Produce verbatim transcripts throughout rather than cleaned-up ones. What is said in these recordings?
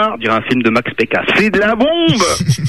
On dirait un film de Max Pécasse. C'est de la bombe.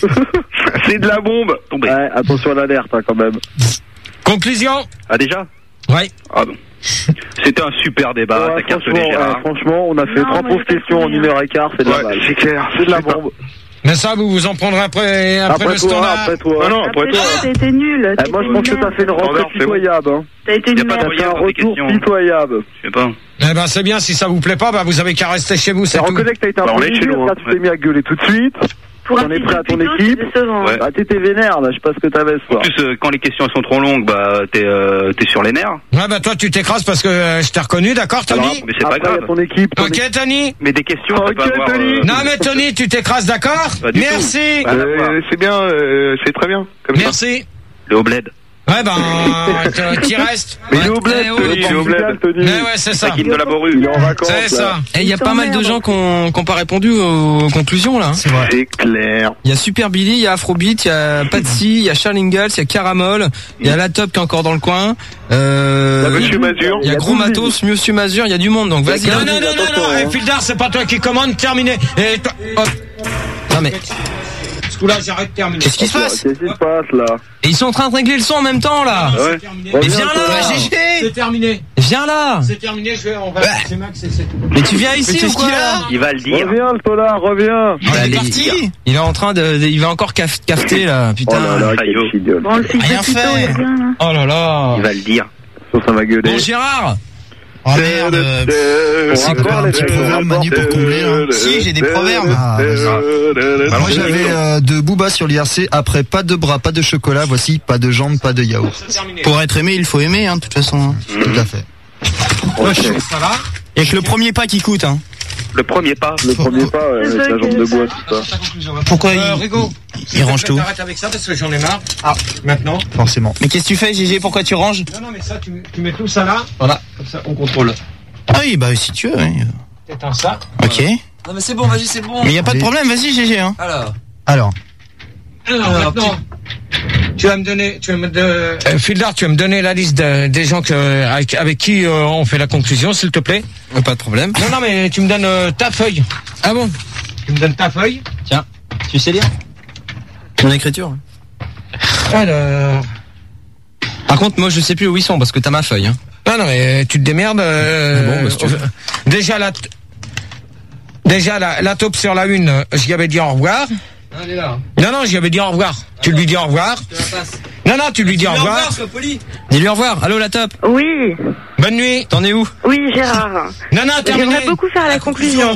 C'est de la bombe. Tombé. Ouais, attention à l'alerte hein, quand même. Conclusion. Ah déjà? Ouais. Ah bon. C'était un super débat. Ouais, T'as cartonné, franchement, Gérard. ouais, franchement, on a fait Non, trente-neuf questions en une heure et quart, c'est de la Ouais, balle. c'est clair. C'est de la bombe. Mais ça, vous vous en prendrez après, après, Après le toi, standard. après toi. Ah non, après Après, toi. t'as été nul. Eh, moi, je pense que t'as fait une rentrée Standard, c'est bon. pitoyable. Hein. T'as été Y a nul. pas T'as de- fait un Regarde des retour questions. pitoyable. Je sais pas. Eh ben, c'est bien, si ça vous plaît pas, bah, vous avez qu'à rester chez vous, c'est On tout. reconnaît que t'as été un Bah, on peu est chez dur, nous, car hein. tu t'es mis à gueuler tout de suite. Pour un T'en es fils prêt de à ton pute, équipe. c'est décevant. Ouais. Bah, t'étais vénère, là, je sais pas ce que t'avais ce En soir. plus, euh, quand les questions elles sont trop longues, bah t'es euh, t'es sur les nerfs. Ouais, bah, toi, tu t'écrases parce que euh, je t'ai reconnu, d'accord, Tony? Alors, mais c'est pas Après, y a grave. ton équipe. Ton Ok, Tony? Mais des questions, ça Ok, peut avoir. Tony. euh, Non, mais Tony, tu t'écrases, d'accord? Pas du Merci. tout. Rien à voir. c'est bien, euh, c'est très bien. Comme Merci. Le haut bled. Ouais, ben, euh, t'y restes. Mais il est au bled, Eh, oh, Tony, il est au bled, Tony. Ouais, ouais, c'est ça. Taquine de la Il Borue. est en vacances. C'est là. ça. Et il y a pas mal de gens qui ont qui ont pas répondu aux conclusions là. C'est vrai. C'est clair. Il y a Super Billy, il y a Afrobeat, il y a Patsy, il y a Charles Ingalls, il y a Caramol, il y a La Top qui est encore dans le coin. Euh, Il y a Monsieur Mazur. il y a Gros Matos, Monsieur Mazur, il y a du monde donc vas-y. Non, hein. non, non, non, non, Attention, eh, hein. Fildar, c'est pas toi qui commande, terminé. Et toi, hop. Non mais Ce coup-là, j'arrête, terminé. qu'est-ce qui se passe? Qu'est-ce qui se passe, là? Et ils sont en train de régler le son en même temps là. Ouais. terminé. Mais Reviens, viens toi. là, G G. C'est terminé. Viens là. C'est terminé, je vais, on va, c'est Max et c'est tout. Mais tu viens ici ou quoi là? Il va le dire. Reviens, le tolard, reviens. Il est Allez, parti. dire. Il est en train de, de- il va encore caf- cafeter là, putain. Oh là là, quel Aïe, filleul. Bon, le fils Rien de pute, fait. il est bien, là. Oh là là. Il va le dire. Sauf ça va gueuler. Bon Gérard. Oh merde. On C'est raccorde quoi un les petit mecs, on proverbe, Manu, pour raccorde. combler, là? Si, j'ai des proverbes. Ah, vas-y. Moi j'avais euh, de Booba sur l'I R C. Après pas de bras, pas de chocolat. Voici pas de jambes, pas de yaourt. Pour être aimé, il faut aimer hein, de toute façon. Hein. Tout à fait. Ça va? Et que le premier pas qui coûte hein. Le premier pas. Le premier pas, ouais, avec la jambe de bois, tout ça. Pourquoi Euh, il... Rigo. Il range tout. T'arrêtes avec ça parce que j'en ai marre. Ah, maintenant. Forcément. Mais qu'est-ce que tu fais Gégé? Pourquoi tu ranges? Non, non, mais ça, tu, tu mets tout ça là. Voilà. Comme ça, on contrôle. Ah oui, bah si tu veux. Oui. T'éteins ça. Ok. Non mais c'est bon, vas-y, c'est bon. Mais y a pas de Allez. problème, vas-y Gégé. Hein. Alors, Alors, Alors, Alors, maintenant. Tu vas me donner, tu vas me de... euh, Fildar, tu vas me donner la liste de- des gens que, avec, avec qui euh, on fait la conclusion, s'il te plaît. Pas de problème. Non, non, mais tu me donnes euh, ta feuille. Ah bon? Tu me donnes ta feuille. Tiens, tu sais lire? Mon écriture. Alors. Par contre, moi je sais plus où ils sont parce que t'as ma feuille. Hein. Non, non, mais tu te démerdes. Euh, Ah bon, bah, si tu veux. Déjà, la, t- déjà, la, la taupe sur la une, euh, j'y avais dit au revoir. elle est là. Non, non, j'y avais dit au revoir. Tu lui dis au revoir. Je te la passe. Non, non, tu lui dis au revoir. sois poli. Dis-lui au revoir. Allô la top. Oui, Bonne nuit. T'en es où? oui, Gérard. Non, non, terminé. J'aimerais beaucoup faire la conclusion.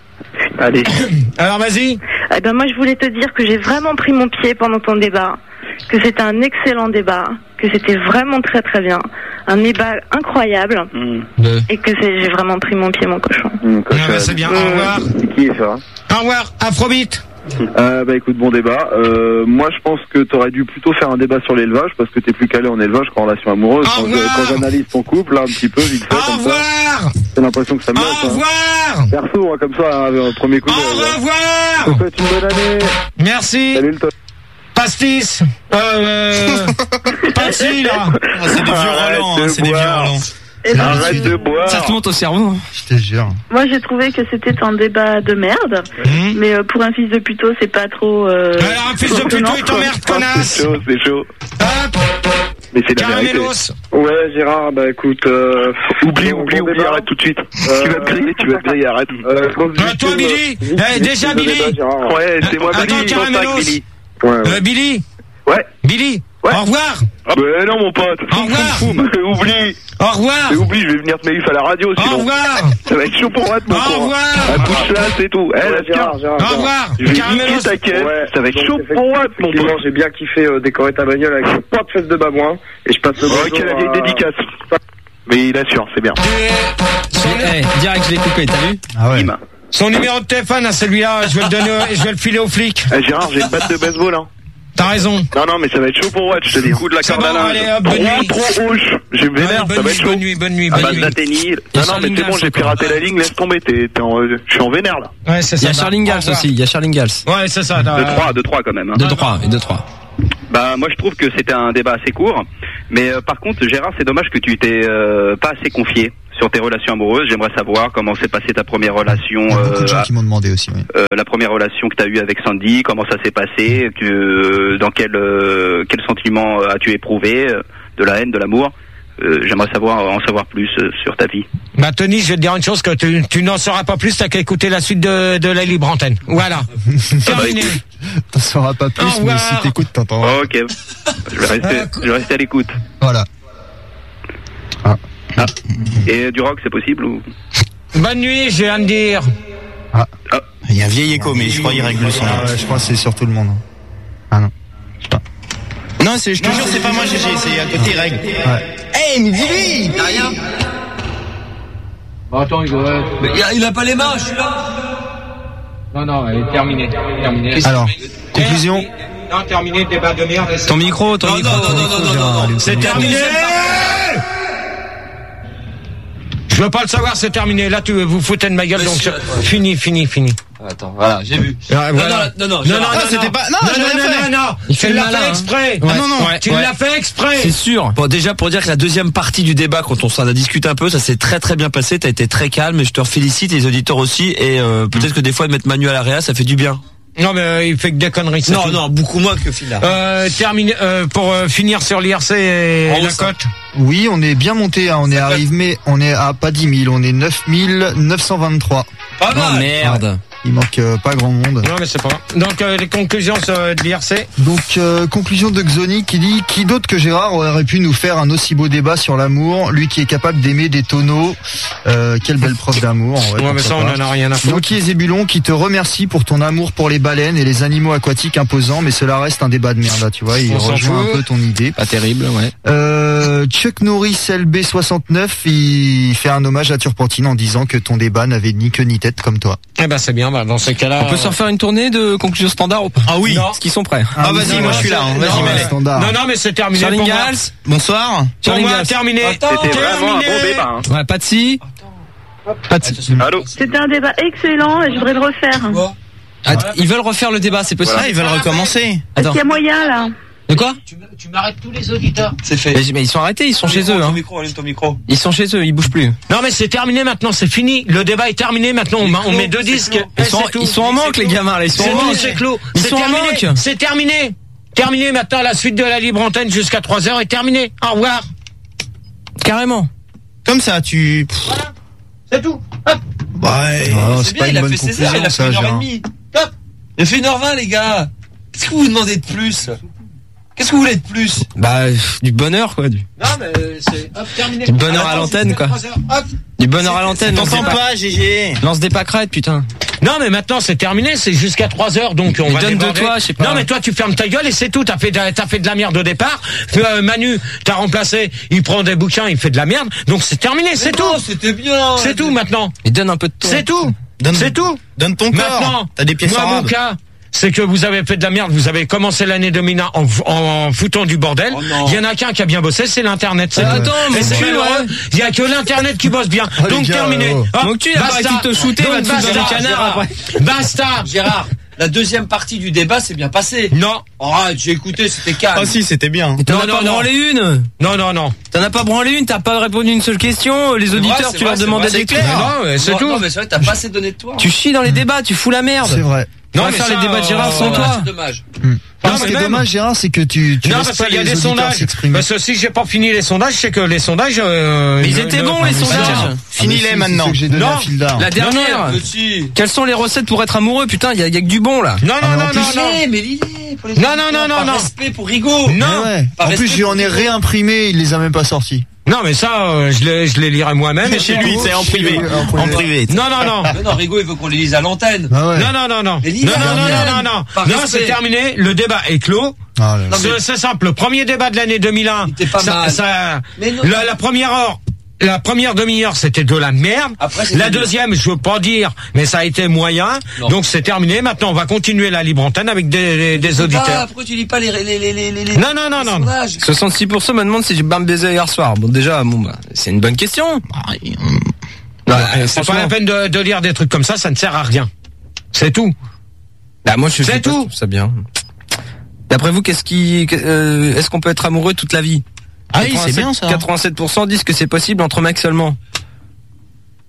Allez. Alors, vas-y. Eh ben, moi, je voulais te dire que j'ai vraiment pris mon pied pendant ton débat, que c'était un excellent débat, que c'était vraiment très très bien, un débat incroyable, Mmh. et que c'est- j'ai vraiment pris mon pied, mon cochon. Hum, Ah, bah, c'est bien. Au revoir. C'est qui ça? Au revoir. Afrobeat. Euh, bah écoute, bon débat. Euh, moi, je pense que t'aurais dû plutôt faire un débat sur l'élevage parce que t'es plus calé en élevage qu'en relation amoureuse. Au Quand, je- revoir. quand j'analyse ton couple, là, un petit peu, vite fait, Au comme ça, revoir. j'ai l'impression que ça me Au laisse. Hein. revoir. Perso, hein, comme ça, hein, un premier coup Au d'œil. hein. Je revoir. te souhaite une bonne année. Merci. Salut le top. Pastis. Euh, euh, Patsy, là. Ah, c'est des vieux relents, hein, c'est des vieux relents. Eh ben, Arrête de boire. Ça te monte au cerveau. je te jure. moi, j'ai trouvé que c'était un débat de merde, Hum. mais euh, pour un fils de puto, c'est pas trop. Euh, Alors, un fils de puto, il t'emmerde, connasse. C'est chaud, c'est chaud. Hop. Mais c'est la vérité. Caramellos. Ouais, Gérard, bah écoute, euh, Oublie, bon, oublie, bon oublie, débat. arrête tout de suite. Euh, Tu vas te griller, tu vas te griller, arrête. Euh, grosse Ah, victime, toi, Billy. euh, Eh, victime déjà, de Billy. débat, Gérard. Ouais, c'est moi, Attends, Billy, pense pas Caramellos. avec Billy. Ouais, ouais. Euh, Billy. Ouais. Billy. Ouais. Au revoir. Ah bah non, mon pote. Au revoir. Foum, foum. Oublie. Au revoir. Mais oublie, je vais venir te méif à la radio, Au sinon. revoir. Ça va être chaud pour moi, mon Au con. revoir. Un coup de chasse et tout. Eh, Ouais, la Gérard, Gérard, Au Gérard. revoir. je vais Caramellos. niquer ta caisse. Ouais. Ça va être Donc, chaud pour moi, mon effectivement, pote. j'ai bien kiffé euh, décorer ta bagnole avec ce porte fesses de babouin et je passe le Ouais, bonjour quelle à- vieille dédicace. Mais il assure, c'est bien. Son, Eh, direct je l'ai coupé, t'as vu? Ah ouais. Bim. son numéro de téléphone, à celui-là, je vais le donner, je vais le filer aux flics. Eh, Gérard, j'ai une batte de baseball, hein. T'as raison. Non, non, mais ça va être chaud pour Watt, je te dis. Coup de la C'est corde à bon, linge. allez, hop, bonne nuit. Trop, trop hoche. Je me vénère, Ouais, ça bonne va nuit, être chaud. bonne nuit, bonne nuit, À bonne base nuit. d'Athénie. y a Non, non, Charles mais c'est bon, Ingalls j'ai encore. piraté la ligne, laisse tomber, t'es, t'es en, je suis en vénère, là. Ouais, c'est Il y ça. a Charles Au Ingalls revoir. aussi, il y a Charles Ingalls. Ouais, c'est ça. De trois, de trois quand même. Hein. De trois et de trois. Bah moi je trouve que c'était un débat assez court, mais euh, par contre Gérard c'est dommage que tu t'es euh, pas assez confié sur tes relations amoureuses. J'aimerais savoir comment s'est passée ta première relation. Il y a beaucoup de gens euh, qui m'ont demandé aussi, oui. euh, la première relation que tu as eue avec Sandy, comment ça s'est passé, que, euh, dans quel euh, quel sentiment as-tu éprouvé, euh, de la haine, de l'amour. Euh, J'aimerais savoir en savoir plus euh, sur ta vie. Bah Tony, je vais te dire une chose, que tu, tu n'en sauras pas plus, t'as qu'à écouter la suite de, de la libre antenne. Voilà. Terminé. T'en sauras pas plus, mais si t'écoutes, t'entendras. Oh, ok. Je vais rester, je vais rester à l'écoute. Voilà. Ah. Ah. Et du rock, c'est possible ou? Bonne nuit, je viens de dire. Ah. Ah. Il y a un vieil écho, mais je crois qu'il règle le son. Ah ouais, je crois que c'est sur tout le monde. Ah non. Je sais pas. Non, c'est, je te jure, c'est pas moi, G G, c'est à côté, règle. Ouais. Eh, hey, mais dis-lui, t'as rien. Bon, attends, il doit... Mais il a, il a pas les mains, je suis là. Non, non, elle est terminée. terminée. Alors, conclusion. Non, terminé, débat de merde. Ton micro, ton non, micro. non, non, non, non, non, non. C'est terminé. Je veux pas le savoir, c'est terminé. Là, tu vous foutez de ma gueule, donc Monsieur, je... fini, fini, fini. Attends, voilà, j'ai vu. Ah, voilà. Non, non, non, non, non, Gérard. non, Ah, c'était pas, non, non, j'ai non, rien non, fait. non, non, Il fait tu le l'as malin, fait hein. exprès. Ouais. Non, non, Ouais. Tu Ouais. l'as fait exprès. C'est sûr. Bon, déjà pour dire que la deuxième partie du débat, quand on s'en a discuté un peu, ça s'est très très bien passé. T'as été très calme et je te félicite, les auditeurs aussi. Et euh, peut-être que des fois de mettre Manu à la réa, ça fait du bien. Non, mais euh, il fait que des conneries. c'est Non, tout. non, beaucoup moins que Phil là. Euh, terminé, euh, pour euh, finir sur l'I R C et En haut, la ça. cote. Oui, on est bien monté, hein. On est arrivé, on est à pas dix mille, on est neuf mille neuf cent vingt-trois. Pas mal. Oh merde. Il manque euh, pas grand monde. Non, mais c'est pas grave. Donc, euh, les conclusions sur, euh, de l'I R C. Donc, euh, conclusion de Xoni qui dit qui d'autre que Gérard aurait pu nous faire un aussi beau débat sur l'amour, lui qui est capable d'aimer des tonneaux. Euh, quelle belle preuve d'amour. En vrai, Ouais, mais ça, on pourquoi pas. en a rien à foutre. Noki et Zébulon qui te remercie pour ton amour pour les baleines et les animaux aquatiques imposants, mais cela reste un débat de merde, là, tu vois. Il On s'en rejoint fout. un peu ton idée. Pas terrible, ouais. Euh, Chuck Norris L B soixante-neuf, il fait un hommage à Turpentine en disant que ton débat n'avait ni queue ni tête comme toi. Eh ben, c'est bien, bah, dans ces cas-là. On peut se refaire une tournée de conclusion standard ou pas? Ah oui. Est-ce qu'ils sont prêts? Ah, vas-y, moi je suis là. Hein. Vas-y, Non, mets-les. Standard. Non, non, mais c'est terminé. Charlie pour moi. Gals. Bonsoir. Pour Charlie moi, Gals. terminé. Attends. C'était vraiment un bon Terminé. débat. Hein. Ouais, Patsy. Patsy. Allô? C'était un débat excellent et je voudrais le refaire. Bon. Ah, ils veulent refaire le débat, c'est possible. Ah, ils veulent recommencer. Est-ce Attends. qu'il y a moyen là? De quoi? Tu, tu m'arrêtes tous les auditeurs. C'est fait. mais, mais ils sont arrêtés, ils sont chez eux, Ton hein. micro, allume ton micro. Ils sont chez eux, ils bougent plus. Non, mais c'est terminé maintenant, c'est fini. Le débat est terminé maintenant. On, on met deux disques. Ils Eh, sont, c'est tout. ils sont en manque, les gamins, là. Ils sont C'est en tout, manque. c'est clos. Ils C'est sont en terminé. manque. C'est terminé. Terminé maintenant. La suite de la libre antenne jusqu'à trois heures est terminée. Au revoir. Carrément. Comme ça, tu. C'est tout. Hop. Ouais. Oh, C'est bien, il a fait ses heures, il a fait une heure et demie. Hop. Il a fait une heure vingt, les gars. Qu'est-ce que vous demandez de plus? Qu'est-ce que vous voulez de plus? Bah, du bonheur, quoi. Du, Non, mais c'est hop, terminé. du bonheur à l'antenne, quoi. Hop. Du bonheur à l'antenne. Lance T'entends des pa- pas, G G. Lance des pâquerettes, putain. Non, mais maintenant c'est terminé, c'est jusqu'à trois heures, donc on Mais va donne de déborder. toi, je sais pas. Non, mais toi tu fermes ta gueule et c'est tout. T'as fait, de- t'as fait de la merde au départ. Euh, Manu, t'as remplacé. Il prend des bouquins, il fait de la merde. Donc c'est terminé, c'est tout. C'était bien. C'est tout maintenant. Mais donne un peu de toi. C'est tout. Donne- C'est tout. Donne ton corps. Maintenant, T'as des pièces moi, en mon rade. cas, c'est que vous avez fait de la merde. Vous avez commencé l'année deux mille un en, en foutant du bordel. Oh non. Il y en a qu'un qui a bien bossé, c'est l'internet. C'est Euh, tout. attends, Et mon c'est cul, malheureux. ouais. Il y a que l'internet qui bosse bien. Oh, les Donc gars, terminé. oh. Hop, Mon cul, il a pas basta. arrêté de te shooter, Donc, va te foutre dans basta. les canards après. Basta. Gérard, la deuxième partie du débat s'est bien passée. Non. Arrête, j'ai écouté, c'était calme. Ah si, c'était bien. T'en Non, as non, pas non. branlé une. Non, non, non. T'en as pas branlé une, t'as pas répondu une seule question. Les C'est auditeurs, vrai, c'est tu vrai, leur c'est demandais vrai, des c'est clairs. clair. Non, mais c'est Non, tout. Non, mais c'est vrai, t'as pas assez donné de toi. Tu chies dans les débats, tu fous la merde. C'est vrai. On Non, va mais faire ça, les débats de Gérard euh, sans Ouais, toi. c'est dommage. Non, Non, ce mais qui est même- dommage, Gérard, c'est que tu, tu Non, laisses parce pas qu'il y a les des auditeurs sondages. s'exprimer. Parce que si j'ai pas fini les sondages, c'est que les sondages. Euh, Mais ils ne- étaient ne- bons, les ne- sondages. Ah, mais Finis-les si, c'est maintenant. ceux que j'ai donné Non. à Fildar. La dernière. Petit. Quelles sont les recettes pour être amoureux? Putain, y a, y a que du bon là. Non, non, Ah, mais en non, plus, non, non. Mais, mais l'idée pour les Non, non, auditeurs, non, non, par non. respect pour Rigaud. Non. Mais ouais. Par En plus, respect j'en ai pour- réimprimé, il les a même pas sortis. Non, mais ça, euh, je les, je les lirai moi-même. Mais chez lui, c'est en privé. En privé. Non, non, non. Mais non, Rigaud, il veut qu'on les lise à l'antenne. Ah ouais. Non, non, non, non. Mais Non, lis non, la non, dernière. non, non, non. Par Non, respect. c'est terminé. Le débat est clos. Ah, là, là. C'est c'est simple. Le premier débat de l'année deux mille un. Il était pas ça, mal. ça- Mais non. la, la première heure. La première demi-heure, c'était de la merde. Après, c'était la bien. deuxième, je veux pas dire, mais ça a été moyen. Non. Donc c'est terminé. Maintenant, on va continuer la libre antenne avec des, des, des Ah, auditeurs. pourquoi tu lis pas les, les, les, les, les Non, non, non, les non. sondages soixante-six pour cent me demandent si j'ai bien baisé hier soir. Bon, déjà, bon, bah, c'est une bonne question. Ah, Ouais, euh, c'est pas franchement. la peine de, de lire des trucs comme ça, ça ne sert à rien. C'est tout. Bah, moi, je C'est je sais pas, tout. je trouve ça bien. D'après vous, qu'est-ce qui, euh, est-ce qu'on peut être amoureux toute la vie? Ah oui, c'est quatre-vingt-sept bien, ça. quatre-vingt-sept pour cent disent que c'est possible entre mecs seulement.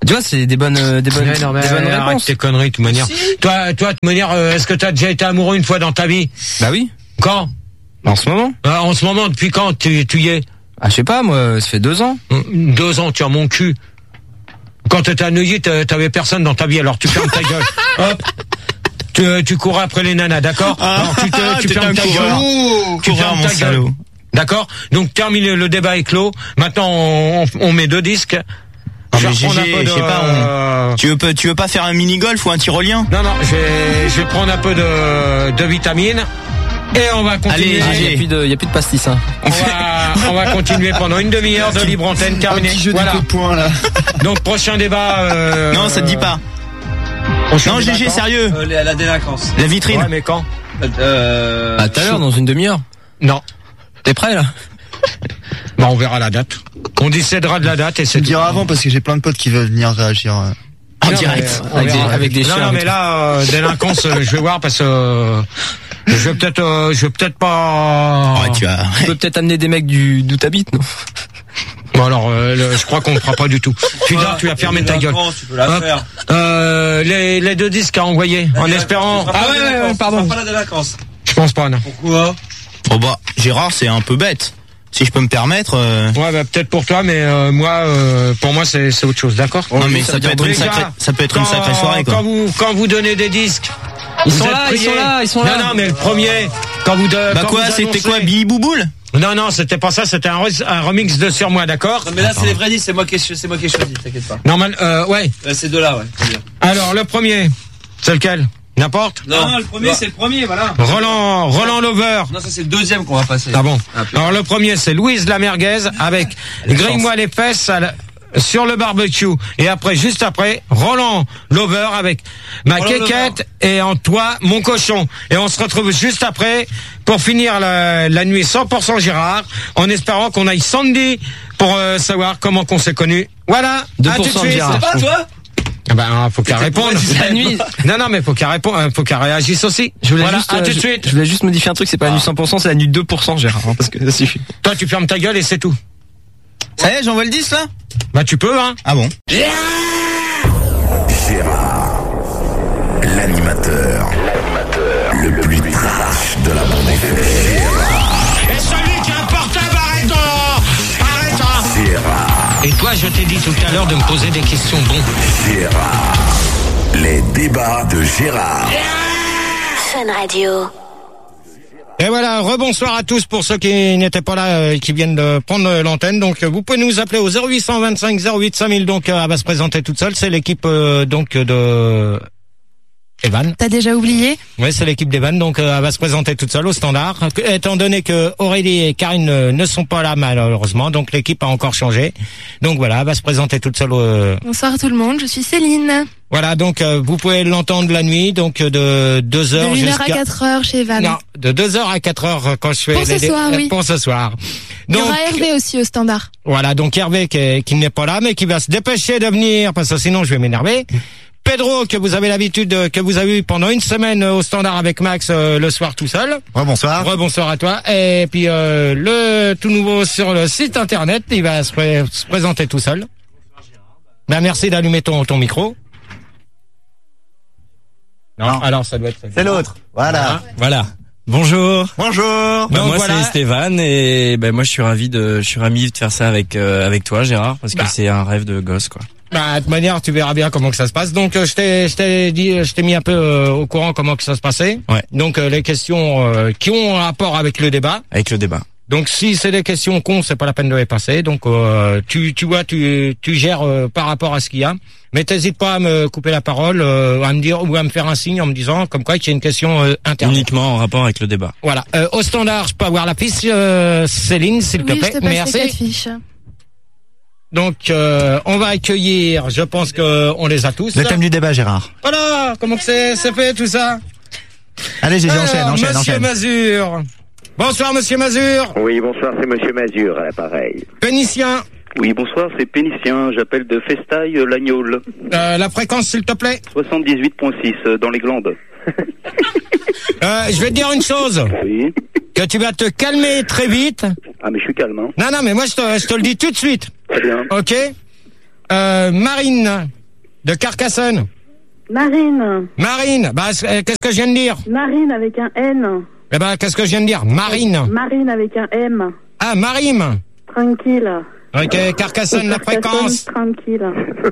Tu vois, c'est des bonnes, euh, des bonnes, Ouais, non, mais des bonnes arrête réponses. tes conneries, de toute manière. Si. Toi, toi, de toute manière, euh, est-ce que t'as déjà été amoureux une fois dans ta vie? Bah oui. Quand? En ce moment. Euh, en ce moment, depuis quand tu, tu y es? Ah, je sais pas, moi, ça fait deux ans. Deux ans, tu as mon cul. Quand t'étais à Neuilly, t'a- t'avais personne dans ta vie, alors tu fermes ta gueule. Hop. Tu, tu cours après les nanas, d'accord? Ah, Alors tu, te, tu t'es fermes un ta coureur. gueule. Ouh, Tu coureur, fermes mon ta gueule. salaud. D'accord? Donc termine le débat est clos. Maintenant, on, on met deux disques. Ah, Je vais mais reprendre G G, un peu je de- sais pas, on- tu veux pas, tu veux pas faire un mini golf ou un tyrolien? Non, non, je vais, je vais prendre un peu de, de vitamines. Et on va continuer. Allez, il y a plus de, il y a plus de pastis, hein. On va, on va continuer pendant une demi-heure de libre antenne terminée. Un petit jeu Voilà. de coups de poing, là. Donc prochain débat. Euh, Non, ça te dit pas. prochain Non, débat G G, quand sérieux. Euh, la, la délinquance. La vitrine. Ouais, mais quand? Euh, Bah, tout à l'heure, dans une demi-heure. Non. T'es prêt, là? Bah, on verra la date. On décédera de la date et Je c'est te tout. dirai avant parce que j'ai plein de potes qui veulent venir réagir. euh. En Non, direct. mais, on Avec des- verra. avec des non, chiens, non, avec mais là, euh, délinquance, euh, je vais voir parce que euh, je vais peut-être, euh, je vais peut-être pas. Ouais, tu as. Tu peux peut-être amener des mecs du, d'où t'habites, non? Bon alors, euh, le- je crois qu'on ne fera pas du tout. Tu dois, tu vas fermer ta gueule. Tu peux la Hop. faire. Euh, les, les deux disques à envoyer, en La espérant. délinquance. Ah ouais, ouais, ouais, pardon. Pas la délinquance. Je pense pas, non. Pourquoi? Oh bah, Gérard, c'est un peu bête. Si je peux me permettre. euh, Ouais, bah peut-être pour toi, mais euh, moi, euh, pour moi, c'est c'est autre chose, d'accord? Non, mais ça veut peut dire être une les sacrée, gars, ça peut être une quand- sacrée soirée, Quand quoi. vous, quand vous donnez des disques. Ils vous sont êtes là, ils priés. sont là, ils sont là. Non, non, mais le premier, quand vous de, Bah quand quoi, vous c'était annoncez- quoi, Billy Bouboule? Non, non, c'était pas ça, c'était un, re- un remix de Sur moi, d'accord? Non, mais là, c'est les vrais disques, c'est moi qui ai, c'est moi qui ai choisi, t'inquiète pas. Normal, euh, ouais. Euh, ces deux-là, ouais, très bien. Alors, le premier, c'est lequel? N'importe? Non, non, le premier, c'est le premier, voilà. Roland, Roland Lover. Non, ça, c'est le deuxième qu'on va passer. Ah bon? Ah, puis- Alors, le premier, c'est Louise la merguez avec Grille-moi les fesses à la- sur le barbecue. Et après, juste après, Roland Lover avec ma Roland quéquette et en toi, mon cochon. Et on se retrouve juste après pour finir la, la nuit cent pour cent Gérard, en espérant qu'on aille Sandy pour euh, savoir comment qu'on s'est connus. Voilà. deux à pour tout de cent suite. Gérard. Pas, toi? Ah ben, faut qu'elle réponde. La nuit. Non, non, mais faut qu'elle réponde, euh, faut qu'elle réagisse aussi. Je voulais voilà, juste, à euh, tout de je- suite. Je voulais juste modifier un truc, c'est pas la nuit cent pour cent, c'est la nuit deux pour cent, Gérard, hein, parce que ça suffit. Toi, tu fermes ta gueule et c'est tout. Ça y est, j'envoie le disque, là? Bah, tu peux, hein. Ah bon? Gérard, l'animateur, le plus trash de la bande F M. Et celui qui a un portable, arrête, oh arrête, hein. Gérard, Et toi, je t'ai dit tout à l'heure de me poser des questions, bon. Gérard, les débats de Gérard. Fun Radio. Et voilà, rebonsoir à tous pour ceux qui n'étaient pas là, euh, qui viennent de prendre euh, l'antenne. Donc, euh, vous pouvez nous appeler au zéro huit cent vingt-cinq zéro huit cinq mille. Donc, euh, elle va se présenter toute seule. C'est l'équipe euh, donc de Evan. T'as déjà oublié? Oui, c'est l'équipe d'Evan. Donc, euh, elle va se présenter toute seule au standard. Étant donné que Aurélie et Karine euh, ne sont pas là malheureusement, donc l'équipe a encore changé. Donc voilà, elle va se présenter toute seule. Euh, Bonsoir tout le monde, je suis Céline. Voilà, donc euh, vous pouvez l'entendre la nuit, donc euh, de deux heures De une heure jusqu'à... à quatre heures chez Evan. Non, de deux heures à quatre heures euh, quand je fais Pour ce les... soir, oui. Pour ce soir. Il y Donc, aura Hervé aussi au standard. voilà, donc Hervé qui, est- qui n'est pas là, mais qui va se dépêcher de venir, parce que sinon je vais m'énerver. Pedro, que vous avez l'habitude, euh, que vous avez eu pendant une semaine euh, au standard avec Max euh, le soir tout seul. Rebonsoir. Rebonsoir à toi. Et puis euh, le tout nouveau sur le site internet, il va se, pré- se présenter tout seul. Ben, merci d'allumer ton, ton micro. Non, alors ça doit être... C'est l'autre. Voilà. Voilà. Bonjour. Bonjour. Bah, Donc, moi voilà. c'est Stéphane et ben moi je suis ravi de je suis ravi de faire ça avec euh, avec toi Gérard parce que Bah. c'est un rêve de gosse quoi. Bah, de toute manière, tu verras bien comment que ça se passe. Donc, euh, je t'ai, je t'ai dit, je t'ai mis un peu euh, au courant comment que ça se passait. Ouais. Donc, euh, les questions euh, qui ont un rapport avec le débat. Avec le débat. Donc, si c'est des questions cons, c'est pas la peine de les passer. Donc, euh, tu, tu vois, tu, tu gères euh, par rapport à ce qu'il y a. Mais t'hésites pas à me couper la parole, euh, à me dire ou à me faire un signe en me disant comme quoi qu'il y a une question euh, interne. Uniquement en rapport avec le débat. Voilà. Euh, au standard, je peux avoir la fiche, euh, Céline, s'il te Oui, plaît. je te passe Merci. les quatre fiches. Donc, euh, on va accueillir. Je pense que on les a tous. Le thème du débat, Gérard. Voilà, comment que c'est, c'est fait tout ça? Allez, Gégé, Alors, enchaîne, enchaîne, Monsieur enchaîne. Mazur. Bonsoir, Monsieur Mazur. Oui, bonsoir, c'est Monsieur Mazur à l'appareil. Pénicien. Oui, bonsoir, c'est Pénicien, j'appelle de Festaille, euh, l'Agnole. Euh, la fréquence, s'il te plaît. soixante-dix-huit virgule six, euh, dans les glandes. Euh, je vais te dire une chose. Oui. Que tu vas te calmer très vite. Ah, mais je suis calme, hein. Non, non, mais moi, je te, je te le dis tout de suite. Très bien. Ok? euh, Marine de Carcassonne. Marine. Marine. Bah, euh, qu'est-ce que je viens de dire? Marine avec un N. Eh ben, qu'est-ce que je viens de dire? Marine. Marine avec un M. Ah, Marine. Tranquille. Ok, Carcassonne, la fréquence. Tranquille.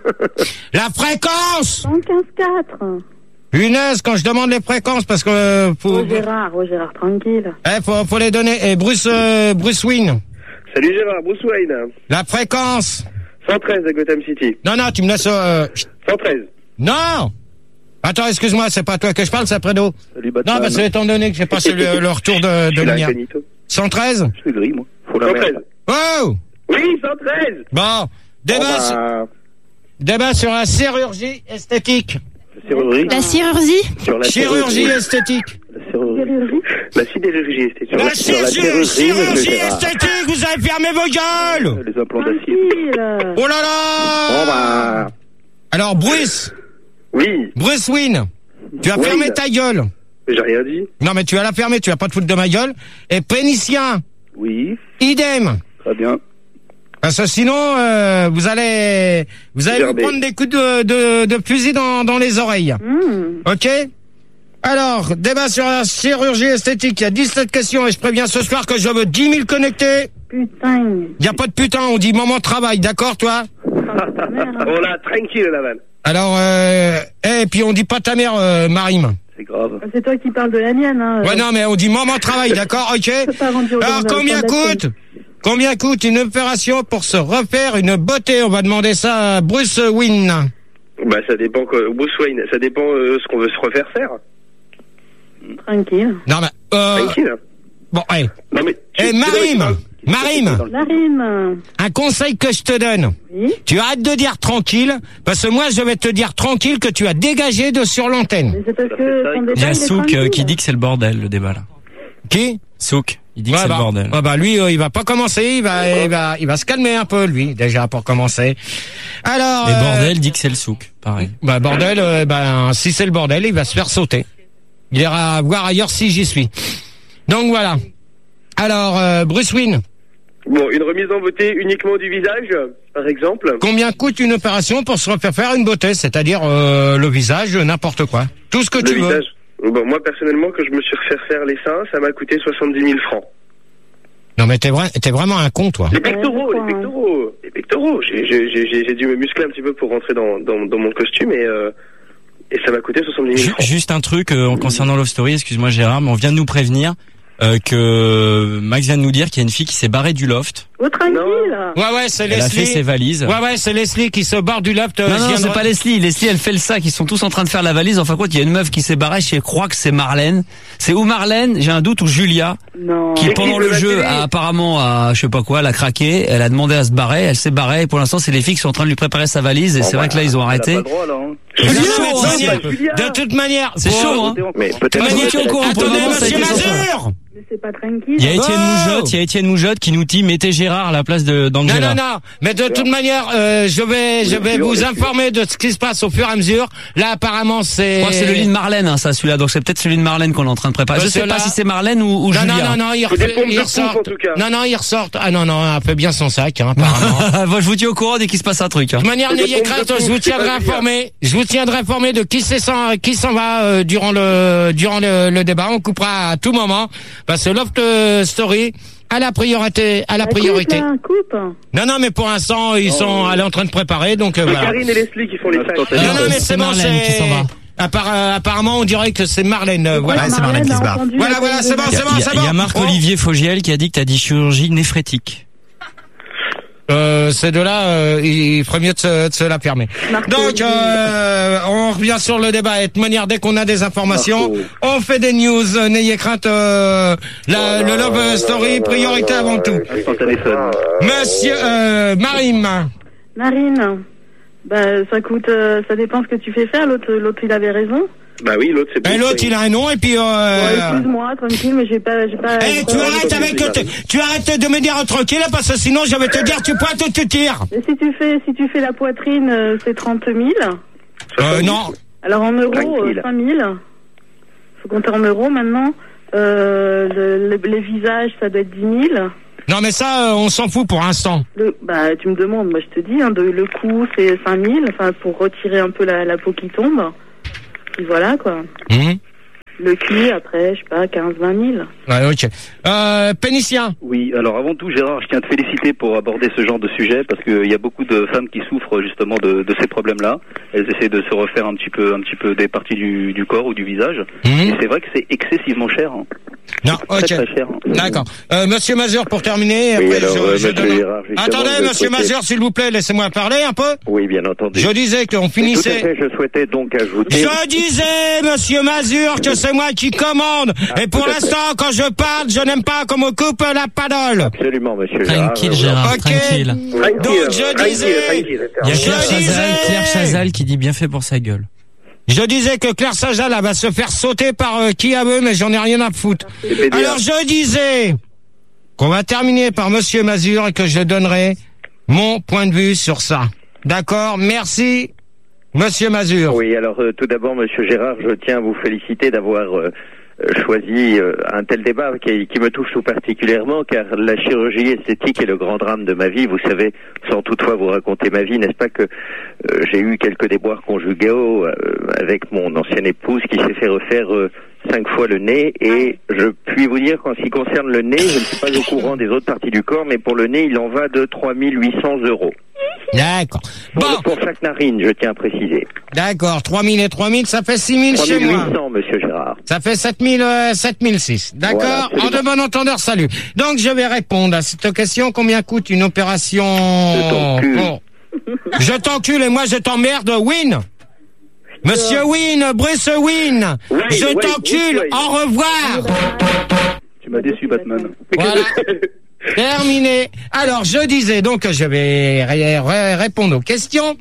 La fréquence. cent quinze quatre. Punaise, quand je demande les fréquences, parce que... Euh, faut... Oh Gérard, oh Gérard, tranquille. Eh, faut, faut les donner. Et Bruce, euh, Bruce Wayne. Salut Gérard, Bruce Wayne. La fréquence. cent treize à Gotham City. Non, non, tu me laisses... Euh... cent treize. Non. Attends, excuse-moi, c'est pas toi que je parle, c'est Fredo. Salut Batman. Non, parce que étant donné que j'ai passé le, le retour de, de lumière. cent treize. Je suis gris, moi. Faut la cent treize. Oh. Oui, cent treize. Bon, débat, Oh, bah... sur... débat sur la chirurgie esthétique. La chirurgie. La chirurgie. Sur la chirurgie esthétique. La chirurgie. La sidérurgie esthétique. La, la chirurgie, chirurgie esthétique, vous avez fermé vos gueules. Les implants d'acier. Oh là là. Oh bah... Alors, Bruce. Oui. Bruce Wayne. Tu as Wayne. fermé ta gueule. J'ai rien dit. Non, mais tu vas la fermer, tu vas pas te foutre de ma gueule. Et Pénicien. Oui. Idem. Très bien. Parce que sinon, euh, vous allez, vous allez vous prendre des coups de, de, de fusil dans, dans les oreilles. Mmh. Ok? Alors, débat sur la chirurgie esthétique. Il y a dix-sept questions et je préviens ce soir que je veux dix mille connectés. Putain. Il y a pas de putain, on dit moment de travail, d'accord, toi? On l'a tranquille, la vanne. Alors, euh, et puis on dit pas ta mère, euh, Marime. C'est grave. C'est toi qui parles de la mienne, hein. Ouais, non, mais on dit moment de travail, d'accord, ok? Alors, combien coûte? Combien coûte une opération pour se refaire une beauté? On va demander ça à Bruce Wayne. Bah, ça dépend, quoi. Bruce Wayne, ça dépend euh, ce qu'on veut se refaire faire. Tranquille. Non, mais, euh... Tranquille. Bon, hey. Non, mais... Eh, Marime! Marime! Marime! Un conseil que je te donne. Oui? Tu arrêtes de dire tranquille, parce que moi, je vais te dire tranquille que tu as dégagé de sur l'antenne. Mais c'est parce que ton débat, Il y a il est Souk euh, tranquille. qui dit que c'est le bordel, le débat là. Qui? Souk, il dit que Ouais, c'est bah, le bordel. ouais, bah, lui, euh, il va pas commencer, il va, il va, il va se calmer un peu, lui, déjà, pour commencer. Alors. Et euh, bordel dit que c'est le Souk, pareil. Bah, bordel, euh, bah, si c'est le bordel, il va se faire sauter. Il ira voir ailleurs si j'y suis. Donc voilà. Alors, euh, Bruce Wayne. Bon, une remise en beauté uniquement du visage, par exemple. Combien coûte une opération pour se refaire faire une beauté? C'est-à-dire, euh, le visage, n'importe quoi. Tout ce que Le tu visage. veux. Bon, moi, personnellement, que je me suis refait faire les seins, ça m'a coûté soixante-dix mille francs. Non, mais t'es vrai, t'es vraiment un con, toi. Les pectoraux, les pectoraux, les pectoraux. J'ai, j'ai, j'ai, j'ai dû me muscler un petit peu pour rentrer dans, dans, dans mon costume et, euh, et ça m'a coûté soixante-dix mille Ju- francs. Juste un truc euh, concernant Love Story, excuse-moi Gérard, mais on vient de nous prévenir euh, que Max vient de nous dire qu'il y a une fille qui s'est barrée du loft. Oh, tranquille. Ouais, ouais, c'est Elle a Leslie. fait ses valises. Ouais, ouais, c'est Leslie qui se barre du loft. euh, Non, je non, viens c'est de- pas Leslie. Leslie, elle fait le sac. Ils sont tous en train de faire la valise. En fin de compte, il y a une meuf qui s'est barrée. Je crois que c'est Marlène. C'est ou Marlène, j'ai un doute, ou Julia. Non. Qui, C'est pendant qui, le de la jeu, télé a apparemment, a, je sais pas quoi, elle a craqué. Elle a demandé à se barrer. Elle s'est barrée. Et pour l'instant, c'est les filles qui sont en train de lui préparer sa valise. Et Bon, c'est bah, vrai que là, ils ont arrêté. elle a pas le droit, là, hein. C'est Non, chaud, mais de, hein, manière- c'est- Julia. de toute manière. C'est pour- chaud, hein. Mais De peut-être toute Moi, je manière- vous tiens au courant. Pour le Attendez, moment, ça a monsieur été sans Mazur. Mais c'est pas tranquille. Il y a Étienne Oh Moujotte, il y a Étienne Moujotte qui nous dit mettez Gérard à la place de Non, d'Angela. non, non. Mais de toute manière, euh, je vais, je vais sûr, vous bien sûr. informer de ce qui se passe au fur et à mesure. Là, apparemment, c'est. Je crois que c'est le lit de Marlène, hein, ça, celui-là. Donc c'est peut-être celui de Marlène qu'on est en train de préparer. Je Parce sais que pas là- si c'est Marlène ou, ou Non, Julia. non, non, non, il, Faut des refait- pompes il de ressort. pompe, en tout cas. Non, non, il ressort. Ah non, non, elle fait bien son sac, hein, apparemment. Moi, je vous tiens au courant dès qu'il se passe un truc. Hein. De toute manière, Faut des n'ayez pompes de crainte, pompe, je vous c'est tiendrai pas Julia. informé. Je vous tiendrai informé de qui c'est s'en, qui s'en va euh, durant le durant le, le débat. On coupera à tout moment parce que Loft euh, Story a la priorité, à la Coupe, priorité. là, coupe. Non, non, mais pour l'instant, ils sont elle est en train de préparer, donc euh, C'est voilà. Karine et Leslie qui font les sacs. Non, non, mais c'est C'est bon, Marlène c'est. qui s'en va. Appara- euh, apparemment, on dirait que c'est Marlène. euh, voilà. Ouais, c'est Marlène qui se barre. Voilà, voilà, c'est bon, Il y a, c'est bon, il y a- c'est il y a bon. Marc-Olivier Fogiel qui a dit que t'as dit chirurgie néphrétique. Euh, ces deux-là, euh, il ferait mieux de se, de se la fermer. Donc, euh, on revient sur le débat. Et de manière, dès qu'on a des informations, on fait des news. Euh, N'ayez crainte, euh, la, le Love Story, priorité avant tout. Son téléphone. Monsieur euh, Marine. Marine. Bah, ça coûte, euh, ça dépend ce que tu fais faire. L'autre, l'autre, il avait raison. Bah oui, l'autre, c'est Et l'autre, il a un nom, et puis... Euh, Ouais, excuse-moi, tranquille, mais j'ai pas, j'ai pas. Eh, j'ai tu pas- arrêtes avec le, t- tu arrêtes de me dire tranquille, parce que sinon je vais te dire tu pointes ou tu tires. Mais si tu fais, si tu fais la poitrine, euh, c'est trente mille. Euh, non. Alors en euros, Tranquille. euh, cinq mille. Faut compter en euros maintenant. Euh, le- le- les visages, ça doit être dix mille. Non, mais ça, euh, on s'en fout pour l'instant. Le, bah, tu me demandes, moi je te dis, hein, de, le coût c'est cinq mille, enfin, pour retirer un peu la, la peau qui tombe. Puis voilà, quoi. Mmh. Le cul, après, je sais pas, quinze vingt mille. Ouais, ok. Euh, Pénicien. Oui, alors avant tout, Gérard, je tiens à te féliciter pour aborder ce genre de sujet parce qu'il y a beaucoup de femmes qui souffrent justement de, de ces problèmes-là. Elles essaient de se refaire un petit peu, un petit peu des parties du, du corps ou du visage. Mmh. Et c'est vrai que c'est excessivement cher. Hein. Non, ok. Très, très cher. Hein. D'accord. Euh, Monsieur Mazur, pour terminer. Oui, après, alors, je, euh, je Monsieur donne... Gérard, Attendez, je Monsieur souhaitais... Mazur, s'il vous plaît, laissez-moi parler un peu. Oui, bien entendu. Je disais qu'on finissait. Et tout à fait, je souhaitais donc ajouter. Je disais, Monsieur Mazur, que c'est moi qui commande. Ah, et pour l'instant, quand je parle, je n'aime pas qu'on me coupe la parole. Absolument, Monsieur Gérard. Tranquille, Gérard, okay. tranquille. Donc, je disais. Il y a Claire Chazal, Claire Chazal qui dit bien fait pour sa gueule. Je disais que Claire Chazal, elle va se faire sauter par euh, qui a veut, mais j'en ai rien à foutre. Alors, je disais qu'on va terminer par Monsieur Mazur et que je donnerai mon point de vue sur ça. D'accord? Merci, Monsieur Mazur. Oui, alors euh, tout d'abord, Monsieur Gérard, je tiens à vous féliciter d'avoir euh, choisi euh, un tel débat qui, qui me touche tout particulièrement, car la chirurgie esthétique est le grand drame de ma vie. Vous savez, sans toutefois vous raconter ma vie, n'est-ce pas que euh, j'ai eu quelques déboires conjugaux euh, avec mon ancienne épouse qui s'est fait refaire euh, cinq fois le nez, et je puis vous dire qu'en ce qui concerne le nez, je ne suis pas au courant des autres parties du corps, mais pour le nez, il en va de trois mille huit cents euros. D'accord. Pour, bon. pour chaque narine, je tiens à préciser. D'accord, trois mille et trois mille, ça fait six mille chez moi. trois mille huit cents, Monsieur Gérard. Ça fait sept mille, euh, sept mille six. D'accord. Voilà, en de bon entendeur, salut. Donc, je vais répondre à cette question. Combien coûte une opération? Je t'encule. Bon. Je t'encule et moi je t'emmerde, Win. Monsieur Win, Bruce Win. Oui, je oui, t'encule. oui, oui. Au revoir. Tu m'as déçu, Batman. Voilà. Terminé. Alors, je disais, donc, je vais ré- ré- répondre aux questions.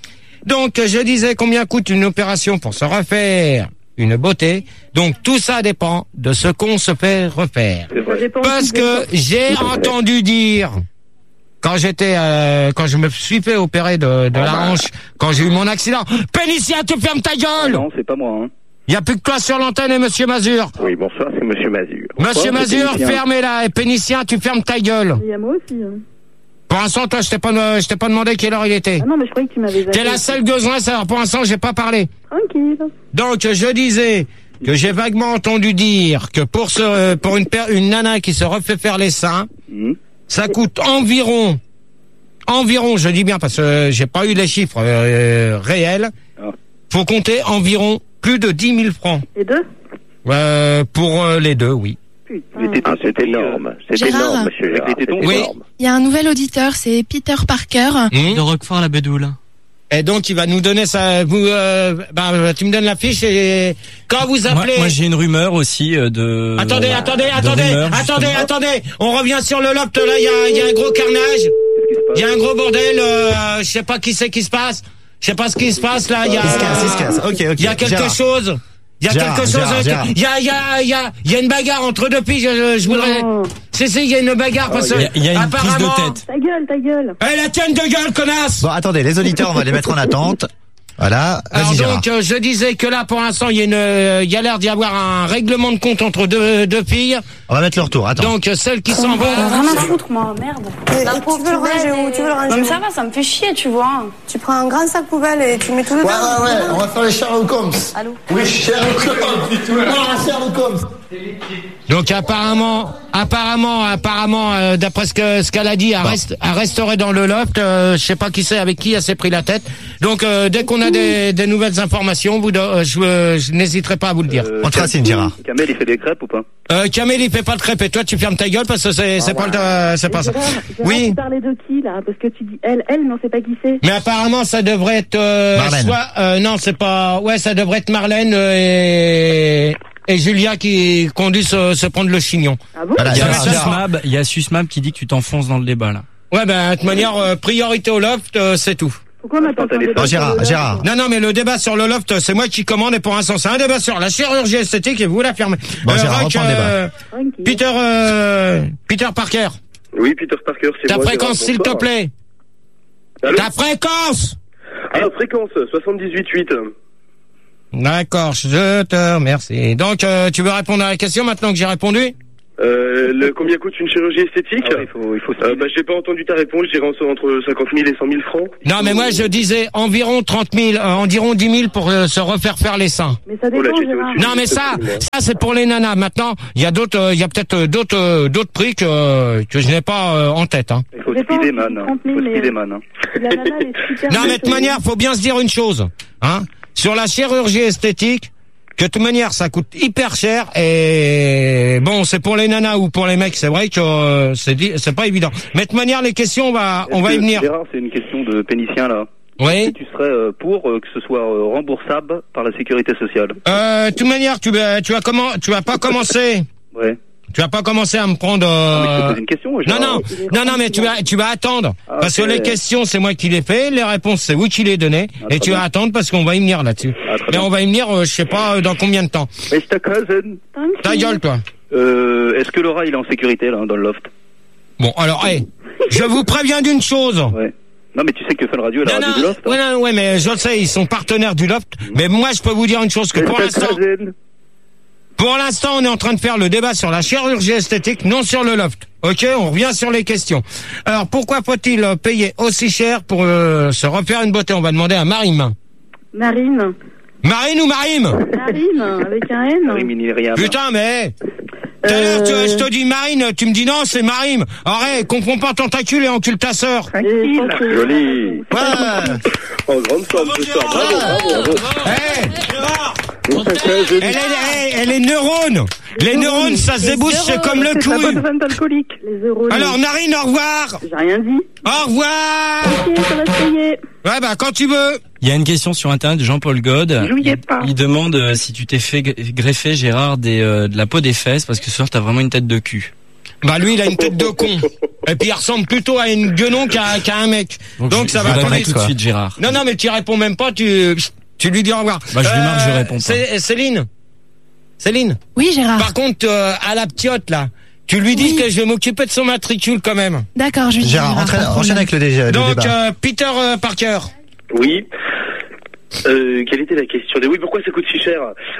Donc, je disais combien coûte une opération pour se refaire une beauté. Donc, tout ça dépend de ce qu'on se fait refaire. Parce que j'ai entendu dire, quand j'étais, euh, quand je me suis fait opérer de, de la hanche, quand j'ai eu mon accident, Pénicia, tu fermes ta gueule! Non, c'est pas moi, hein. Il n'y a plus que toi sur l'antenne et Monsieur Mazur. Oui, bonsoir, c'est Monsieur Mazur. Monsieur Bonsoir, Mazur, c'est Pénicien. fermez-la. Et Pénicien, tu fermes ta gueule. Il y a moi aussi. Hein. Pour l'instant, toi, je t'ai pas, je t'ai pas demandé quelle heure il était. Ah non, mais je croyais que tu m'avais... T'es la seule besoin, ça. Pour l'instant, j'ai pas parlé. Tranquille. Donc, je disais que j'ai vaguement entendu dire que pour ce, pour une per, une nana qui se refait faire les seins, mmh. ça coûte environ, environ, je dis bien parce que j'ai pas eu les chiffres euh, réels. Ah. Faut compter environ plus de dix mille francs. Les deux? Euh, pour euh, les deux, oui. Ah, c'est énorme. C'est Gérard. énorme, Monsieur Gérard. C'est oui. énorme. Il y a un nouvel auditeur, c'est Peter Parker. Mmh. De Roquefort la Bédoule. Et donc, il va nous donner ça. Vous, euh, bah, tu me donnes la fiche et quand vous appelez. Moi, moi j'ai une rumeur aussi euh, de. Attendez, euh, attendez, de attendez, rumeur, attendez, justement. attendez. On revient sur le loft. Là, il y a, il y a un gros carnage. Il y a un gros bordel. Euh, je sais pas qui c'est qui se passe. Je sais pas ce qui se passe là. Il y a. Il se casse, il se casse. Ok, ok. Il y a quelque Gérard. chose. Il y a Gérard, quelque chose. Gérard, Gérard. Il y a, il y a, il y a, il y a une bagarre entre deux filles. Je, je voudrais. C'est, c'est, il y a une bagarre parce que. Il y a- il y a une prise de apparemment. tête. Ta gueule, ta gueule. Eh, la tienne de gueule, connasse. Bon, attendez, les auditeurs, on va les mettre en attente. Voilà. Alors Vas-y, Gérard. donc, euh, je disais que là, pour l'instant, il y a une, euh, il y a l'air d'y avoir un règlement de compte entre deux, deux filles. On va mettre leur tour. Attends. Donc, euh, celle qui s'en va. Rien à foutre, moi, merde. La pauvre, tu veux le ranger où Tu veux le ranger Non, mais où ça va, ça me fait chier, tu vois. Tu prends un grand sac poubelle et tu mets tout dedans. Ouais, ouais, ouais, on va faire les Sherlock Holmes. Allô Oui, Sherlock Holmes. Non, Sherlock Holmes. Donc apparemment, apparemment, apparemment, euh, d'après ce que ce qu'elle a dit, elle, reste, elle resterait dans le loft. Euh, je sais pas qui c'est avec qui elle s'est pris la tête. Donc euh, dès qu'on a des, des nouvelles informations, vous, euh, je, euh, je n'hésiterai pas à vous le dire. Euh, On te racine, Gérard. Kamel, il fait des crêpes ou pas? Euh, Kamel, il fait pas de crêpes et toi, tu fermes ta gueule parce que c'est c'est pas le, c'est pas ça. Gérard, Gérard, Oui. tu parlais de qui, là? Parce que tu dis elle, elle, mais on sait pas qui c'est. Mais apparemment, ça devrait être euh, Marlène. soit euh, non, c'est pas. Ouais, ça devrait être Marlène euh, et et Julia qui conduit se, se prendre le chignon. Ah bon? Voilà, Il y a Gérard, Gérard. Susmab, il y a Susmab qui dit que tu t'enfonces dans le débat là. Ouais, ben de toute manière, euh, priorité au loft, euh, c'est tout. Pourquoi on attend téléphone. Oh, Gérard, Gérard. Non, non, mais le débat sur le loft, c'est moi qui commande et pour l'instant, c'est un débat sur la chirurgie esthétique et vous l'affirmez. Bon, Gérard, Rock, reprends le euh, Tranquille. Peter, euh, Peter Parker, Oui, Peter Parker, c'est ta moi. fréquence, Gérard, s'il te bonsoir. plaît. Allô Ta fréquence. Alors, fréquence, soixante-dix-huit huit. D'accord, je te remercie. Donc, euh, tu veux répondre à la question maintenant que j'ai répondu? Euh, le, combien coûte une chirurgie esthétique? Ah ouais, il faut, il faut euh, bah, j'ai pas entendu ta réponse, je dirais entre cinquante mille et cent mille francs. Non, mais moi, je disais environ trente mille, euh, environ dix mille pour euh, se refaire faire les seins. Mais ça dépend, Oh là, Gérard. Non, mais ça, ça, c'est pour les nanas. Maintenant, il y a d'autres, euh, il y a peut-être euh, d'autres, euh, d'autres prix que, euh, que je n'ai pas euh, en tête, hein. Il faut Ça dépend, Spiderman, hein. trente Il mille, faut mais- Spiderman, hein. La nana, elle est super Non, belle, mais de toute manière, faut bien se dire une chose, hein. Sur la chirurgie esthétique, que de toute manière, ça coûte hyper cher et bon, c'est pour les nanas ou pour les mecs, c'est vrai que euh, c'est dit- c'est pas évident. Mais de toute manière, les questions, on va, on Est-ce va y que, venir. Gérard, c'est une question de pénicien, là. Oui. Est-ce que tu serais euh, pour euh, que ce soit euh, remboursable par la sécurité sociale? Euh, de toute manière, tu vas, tu vas comment, tu vas pas commencer. Ouais. Tu vas pas commencer à me prendre. Euh... mais je te pose une question, non, Gérard. non, non, non, mais tu vas, tu vas attendre Ah, parce que ok. les questions, c'est moi qui les fais, les réponses, c'est vous qui les donnez, Ah, et très tu bien. vas attendre parce qu'on va y venir là-dessus. Ah, très mais bien. on va y venir, euh, je sais pas euh, dans combien de temps. mister Cousin, Ta gueule, toi. euh, est-ce que Laura, il est en sécurité, là, dans le loft? Bon, alors, hey, je vous préviens d'une chose. Ouais. Non, mais tu sais que Fun Radio est la Non, radio non, du loft, hein. ouais, non, ouais, mais je le sais, ils sont partenaires du loft. Mais moi, je peux vous dire une chose que pour mister l'instant, Cousin. pour l'instant, on est en train de faire le débat sur la chirurgie esthétique, non sur le loft. Ok, on revient sur les questions. Alors, pourquoi faut-il euh, payer aussi cher pour euh, se refaire une beauté? On va demander à Marine. Marine. Marine ou Marine? Marine, avec un N. Oui, mais il est rien. Putain, mais... Tout à l'heure, tu- Euh. je te dis Marine, tu me dis non, c'est Marine. Arrête, confonds pas tentacule et encule ta sœur. Et je pense que- Joli. Ouais. En grande forme ce soir, bravo, bravo, bravo. Hey, elle, est, elle, elle est neurone. Les neurones, ça se débouche, c'est comme le C'est la bonne couille. vente alcoolique. Les euros. Alors, Narine, au revoir. J'ai rien dit. Au revoir. Ok, ça va se payer. Ouais, bah, quand tu veux. Il y a une question sur internet de Jean-Paul God. Jouillez pas. Il demande euh, si tu t'es fait g- greffer, Gérard, des, euh, de la peau des fesses, parce que ce soir t'as vraiment une tête de cul. Bah, lui, il a une tête de con. Et puis, il ressemble plutôt à une guenon qu'à qu'à un mec. Donc, je, ça je va lui réponds aller, tout de quoi. suite, Gérard. Non, non, mais tu réponds même pas, tu, tu lui dis au revoir. Bah, je lui marque, je réponds pas. Cé- Céline. Céline. Oui, Gérard. Par contre, euh, à la ptiote, là, tu lui dis Oui. que je vais m'occuper de son matricule quand même. D'accord, je lui dis. Gérard, pas de entraîne- problème. enchaîne avec le, dé- le Donc, débat. euh, Peter euh, Parker. Oui. Euh, quelle était la question? Oui, pourquoi ça coûte si cher?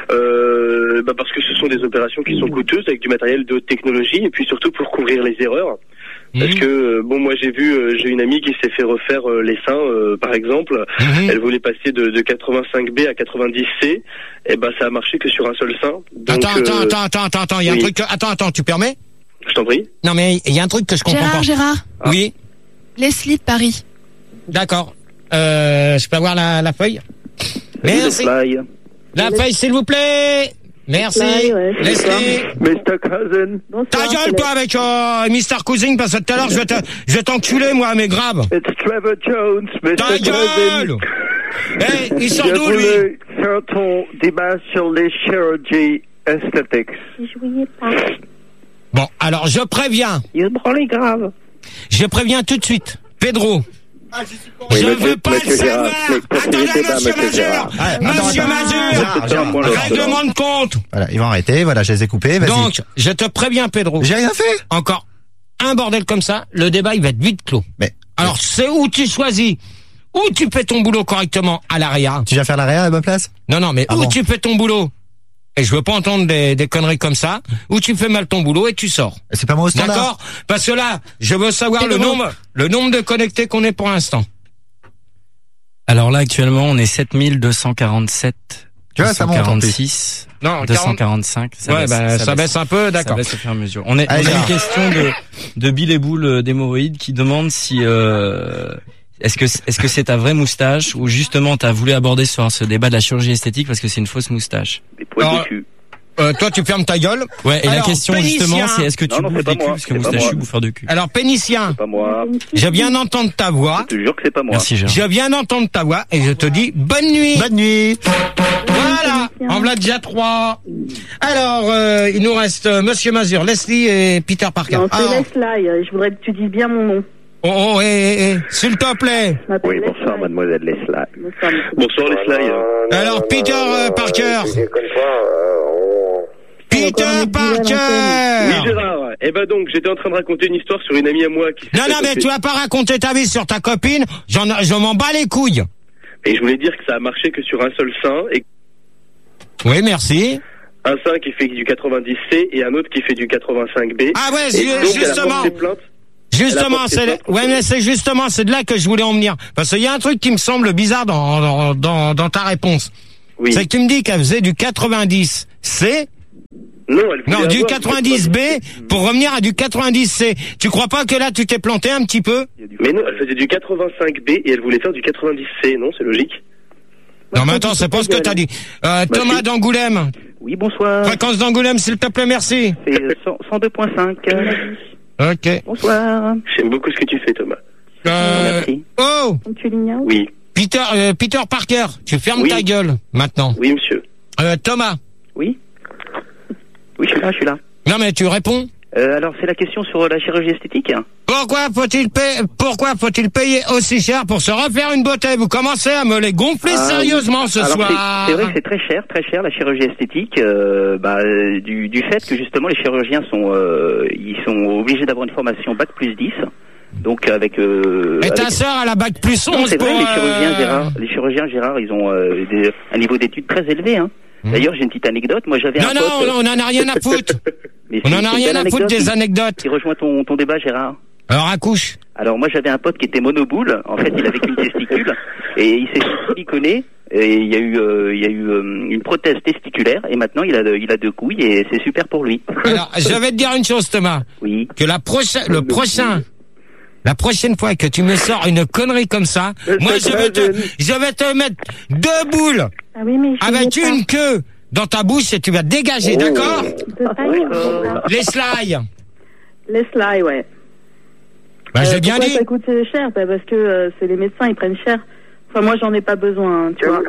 euh, bah Parce que ce sont des opérations qui sont coûteuses avec du matériel de haute technologie et puis surtout pour couvrir les erreurs. Parce Mhm. que euh, bon, moi j'ai vu, euh, j'ai une amie qui s'est fait refaire euh, les seins, euh, par exemple. Mhm. Elle voulait passer de, de quatre-vingt-cinq B à quatre-vingt-dix C, et ben ça a marché que sur un seul sein. Donc, Attends, attends, euh, attends, attends, attends, attends, il y a oui. un truc, que- attends, attends, tu permets? Je t'en prie. Non, mais il y a un truc que je comprends Gérard, pas. Gérard. Oui, Leslie de Paris. d'accord. Euh, je peux avoir la, la feuille? Merci. Fly. La feuille, s'il vous plaît. Merci. Fly, ouais. Leslie. mister Cousin. Ta gueule, toi, avec euh, mister Cousin, parce que tout à l'heure, je vais te- je vais t'enculer, moi, mais grave. It's Trevor Jones, mister Ta gueule! Eh, il sort Je d'où, lui? voulais faire ton débat sur les chirurgies esthétiques. Jouillez pas. Bon, alors, je préviens. Il branle grave. Je préviens tout de suite. Pedro. Oui, je monsieur- veux pas monsieur le Gérard, savoir. mais poursuivez Attendez, le débat, monsieur monsieur Mazur. Gérard. Ouais, attends, Monsieur attends. Mazur. Gérard, Gérard. Moi, le- Règlement de compte. Voilà, ils vont arrêter. Voilà, je les ai coupés. Vas-y. Donc, je te préviens, Pedro. J'ai rien fait. Encore un bordel comme ça, le débat, il va être vite clos. Mais Alors, c'est où tu choisis. Où tu fais ton boulot correctement à l'area. tu viens faire l'arrière à la bonne place? Non, non, mais Ah où bon. tu fais ton boulot. Et je veux pas entendre des, des conneries comme ça. Où tu fais mal ton boulot et tu sors. C'est pas moi au standard. D'accord? Parce que là, je veux savoir le Pedro. nombre, le nombre de connectés qu'on est pour l'instant. Alors là, actuellement, on est sept mille deux cent quarante-sept. Tu vois, ça monte en plus. quarante-six. Non, deux cent quarante-cinq. Ça Ouais, baisse, bah, ça baisse un peu, d'accord. Ça baisse au fur et à mesure. On, est, on a Allez, une Gérard. question de, de Bill et Boule euh, d'hémorroïdes qui demande si, euh, est-ce que, est-ce que c'est ta vraie moustache ou justement t'as voulu aborder sur ce débat de la chirurgie esthétique parce que c'est une fausse moustache? Des poils Alors, de cul. Euh, toi, tu fermes ta gueule. Ouais, et la Alors, question pénicien. justement, c'est est-ce que tu Non, non, bouffes c'est pas des culs moi, parce que c'est pas moustachu, moi. bouffeur de cul. Alors, pénicien, Pas moi. je viens d'entendre ta voix. Je te jure que c'est pas moi. Merci Gérard. Je viens d'entendre ta voix et je te dis bonne nuit. Bonne nuit. Voilà, en voilà déjà trois. Alors, euh, il nous reste euh, Monsieur Mazur, Leslie et Peter Parker. Non, Alors, c'est Leslie. Je voudrais que tu dises bien mon nom. oh, oh, eh, eh, eh, s'il te plaît. Je m'appelle Oui, Leslie. bonsoir, mademoiselle Leslie. Bonsoir, monsieur. Bonsoir les slides. Alors, Peter euh, Parker. Peter Oui, Parker. Gérard. Eh ben donc, j'étais en train de raconter une histoire sur une amie à moi qui s'est Non, fait non, mais opérer. tu vas pas raconter ta vie sur ta copine. J'en, je m'en bats les couilles. Et je voulais dire que ça a marché que sur un seul sein et Oui, merci. un sein qui fait du quatre-vingt-dix C et un autre qui fait du quatre-vingt-cinq B. Ah ouais, et donc, justement. Elle a porté plainte. Justement, c'est ouais, mais c'est justement c'est de là que je voulais en venir. Parce qu'il y a un truc qui me semble bizarre dans dans dans, dans ta réponse. Oui. C'est que tu me dis qu'elle faisait du quatre-vingt-dix C. Non, elle non, du quatre-vingt-dix B pour revenir à du quatre-vingt-dix C. Tu crois pas que là tu t'es planté un petit peu? Mais non, elle faisait du quatre-vingt-cinq B et elle voulait faire du quatre-vingt-dix C, non, c'est logique. Non, mais attends, c'est pas ce que t'as dit. Euh, Thomas d'Angoulême. Oui, bonsoir. Fréquence d'Angoulême, s'il te plaît, merci. C'est cent deux point cinq. Ok. Bonsoir. J'aime beaucoup ce que tu fais, Thomas. Euh, Merci. Oh! Oui. Peter, euh, Peter Parker, tu fermes Oui. ta gueule, maintenant. Oui, monsieur. Euh, Thomas. Oui. Oui, je suis là, je suis là. Non, mais tu réponds. Euh, alors, c'est la question sur la chirurgie esthétique. Pourquoi faut-il payer, pourquoi faut-il payer aussi cher pour se refaire une beauté? Vous commencez à me les gonfler Ah, sérieusement oui. ce Alors, soir. C'est c'est vrai que c'est très cher, très cher la chirurgie esthétique, euh, bah, euh, du, du fait que justement les chirurgiens sont, euh, ils sont obligés d'avoir une formation bac plus dix. Donc avec. Euh, Et ta avec... sœur à la bac plus onze Non, c'est pour. vrai, les chirurgiens euh, Gérard, les chirurgiens Gérard, ils ont euh, des, un niveau d'études très élevé. Hein. Mmh. D'ailleurs, j'ai une petite anecdote. Moi, j'avais non, un non, pote. on en a rien à foutre. Mais on si, en a c'est rien une à belle foutre des qui- anecdotes. Qui rejoint ton, ton débat, Gérard. Alors accouche. Alors moi, j'avais un pote qui était monoboule. En fait, il avait qu'une testicule et il s'est siliconé. Et il y a eu, euh, il y a eu euh, une prothèse testiculaire et maintenant il a, de- il a deux couilles et c'est super pour lui. Alors, je vais te dire une chose, Thomas. Oui. Que la prochaine, le prochain, la prochaine fois que tu me sors une connerie comme ça, moi je vais te, je vais te mettre deux boules Ah oui, mais je avec sais pas. une queue dans ta bouche et tu vas dégager, d'accord? De taille, euh, Les slides. Les slides, ouais. Bah, j'ai Euh, bien pourquoi dit. ça coûte cher? Bah, parce que euh, c'est les médecins, ils prennent cher. Enfin, moi, j'en ai pas besoin, hein, tu vois.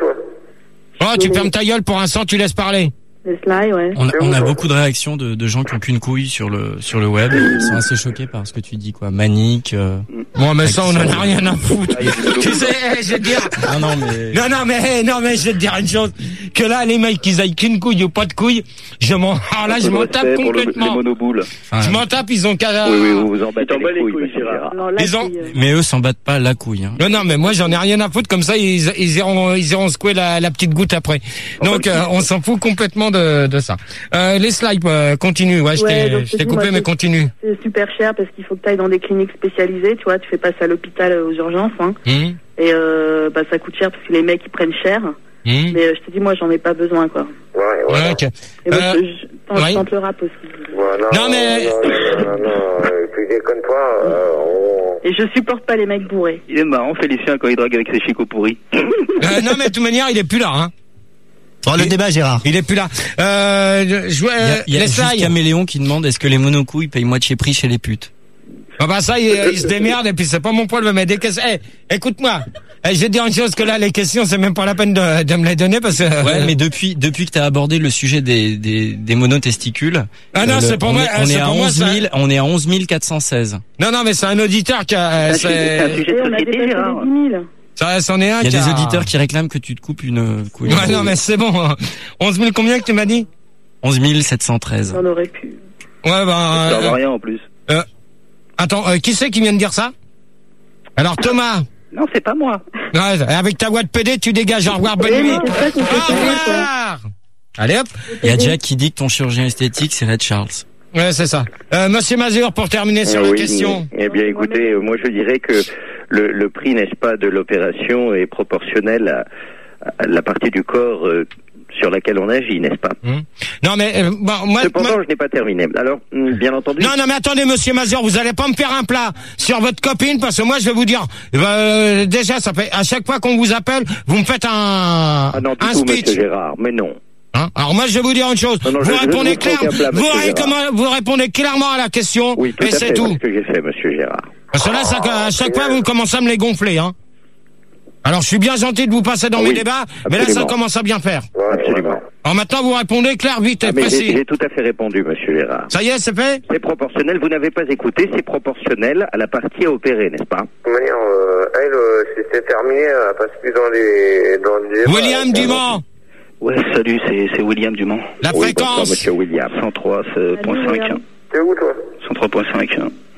Oh, tu fermes ta gueule pour un sang, tu laisses parler. Les slides, ouais. On a, on a beaucoup de réactions de, de gens qui ont qu'une couille sur le sur le web. Ils sont assez choqués par ce que tu dis, quoi. Manique. Euh, Bon, mais ça, on en a rien à foutre. Tu sais, eh, je vais te dire. Non, non, mais. Non, non, mais, non, mais je vais te dire une chose. Que là, les mecs, qu'ils aillent qu'une couille ou pas de couille, je m'en, alors là, je m'en tape Pour le- complètement. les monoboules. Je m'en tape, ils ont qu'à. Oui, oui, vous vous en battez les couilles, monsieur Gérard. Ils ont. Mais eux s'en battent pas la couille. Hein. Non, non, mais moi, j'en ai rien à foutre. Comme ça, ils, ils iront, ils iront secouer la, la petite goutte après. Donc, euh, on s'en fout complètement de, de ça. Euh, les slides, euh, continue. Ouais, je Ouais, t'ai, donc, je je t'ai dis, coupé, moi, mais c'est- continue. C'est super cher parce qu'il faut que tu ailles dans des cliniques spécialisées, tu vois. Tu fais pas ça à l'hôpital euh, aux urgences, hein. Hum, Et euh, bah, ça coûte cher parce que les mecs, ils prennent cher. hum. Mais euh, je te dis, moi, j'en ai pas besoin, quoi. Ouais, ok. Et moi, Euh, je, je tente, oui. je tente le rap aussi. Non, mais. Non, non, euh, tu déconnes pas. euh, on- Et je supporte pas les mecs bourrés. Il est marrant, Félicien, quand il drague avec ses chicots pourris. Euh, non, mais de toute manière, il est plus là, hein. Bon, le débat, Gérard. Il est plus là. Euh, je, Il y a, il y a les juste slides. Caméléon qui demande est-ce que les monocouilles payent moitié prix chez les putes. Ah bah ça, il, il se démerde et puis c'est pas mon poil de mettre des questions. Eh, écoute-moi. Eh, je vais te dire une chose que là, les questions, c'est même pas la peine de, de me les donner parce que. Ouais, mais depuis depuis que t'as abordé le sujet des des, des monotesticules. Ah non, euh, c'est pour on moi, est- On c'est est à pour moi, onze mille, ça- on est à onze mille quatre cent seize. Non, non, mais c'est un auditeur qui a. euh, C'est un c'est- sujet de Et on a société, dépassé Gérard. les dix mille. Ça, c'en est un Il y a qui des auditeurs qui réclament que tu te coupes une euh, couille. Ouais, non, mais c'est bon. onze mille combien que tu m'as dit? onze mille sept cent treize. J'en aurais pu. Ouais, bah. Ça euh, va rien en plus. euh, attends, euh, qui c'est qui vient de dire ça? Alors, Thomas. Non, c'est pas moi. Ouais, avec ta voix de P D, tu dégages. Au revoir, bonne Oui, nuit. mais c'est ça qu'on fait Au pareil, quoi. revoir. Allez hop. Il y a Jack qui dit que ton chirurgien esthétique c'est Red Charles. Ouais, c'est ça. Euh, Monsieur Mazur, pour terminer sur la oui, question. Eh bien, écoutez, euh, moi je dirais que le, le prix, n'est-ce pas, de l'opération est proportionnel à, à la partie du corps euh, sur laquelle on agit, n'est-ce pas? Hum. Non, mais euh, bon, moi. Cependant, moi- je n'ai pas terminé. Alors, hum, bien entendu. Non, non, mais attendez, Monsieur Mazur, vous allez pas me faire un plat sur votre copine parce que moi, je vais vous dire. euh, déjà, ça fait à chaque fois qu'on vous appelle, vous me faites un Ah non, du un tout, speech. monsieur Gérard, mais non. Hein Alors moi, je vais vous dire une chose. Non, non, vous je- je répondez ne vous clair, prends aucun plat, vous, monsieur ré- Gérard. comment- vous répondez clairement à la question Oui, tout et à c'est fait, tout. c'est ce que j'ai fait, monsieur Gérard. Parce que là, ça, à chaque fois, vous commencez à me les gonfler, hein. Alors, je suis bien gentil de vous passer dans Ah mes oui, débats, mais là, ça absolument. commence à bien faire. Absolument. Alors maintenant, vous répondez clair, vite et Ah, mais j'ai précis. j'ai tout à fait répondu, monsieur Gérard. Ça y est, c'est fait? C'est proportionnel, vous n'avez pas écouté, c'est proportionnel à la partie à opérer, n'est-ce pas? De toute manière, euh, elle, euh, si c'était terminé, elle passe plus dans les, dans les débats. William Dumont. Ouais, salut, c'est c'est William Dumont. La Oui, fréquence. bonsoir, monsieur William. cent trois point cinq. T'es où, toi? cent trois point cinq.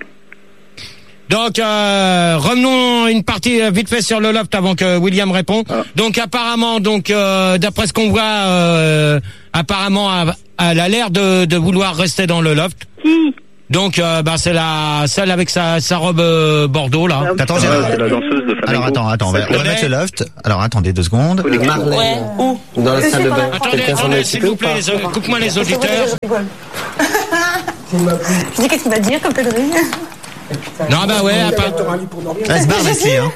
Donc, euh, revenons une partie euh, vite fait sur le loft avant que William réponde. Ah. Donc, apparemment, donc, euh, d'après ce qu'on voit, euh, apparemment, av- elle a l'air de, de vouloir rester dans le loft. Qui? Donc, euh, bah, c'est la celle avec sa, sa robe euh, bordeaux là. Attends, Gérard. Alors attends, attends, on va, on va mettre le loft. Alors attendez deux secondes. Ouais. Où? Dans la salle de bain. Attendez, attendez, s'il vous plaît, les- coupe-moi les auditeurs. Je dis qu'est-ce qu'il va dire comme connerie. Non, bah ouais, à part... Elle se barre, Leslie, hein.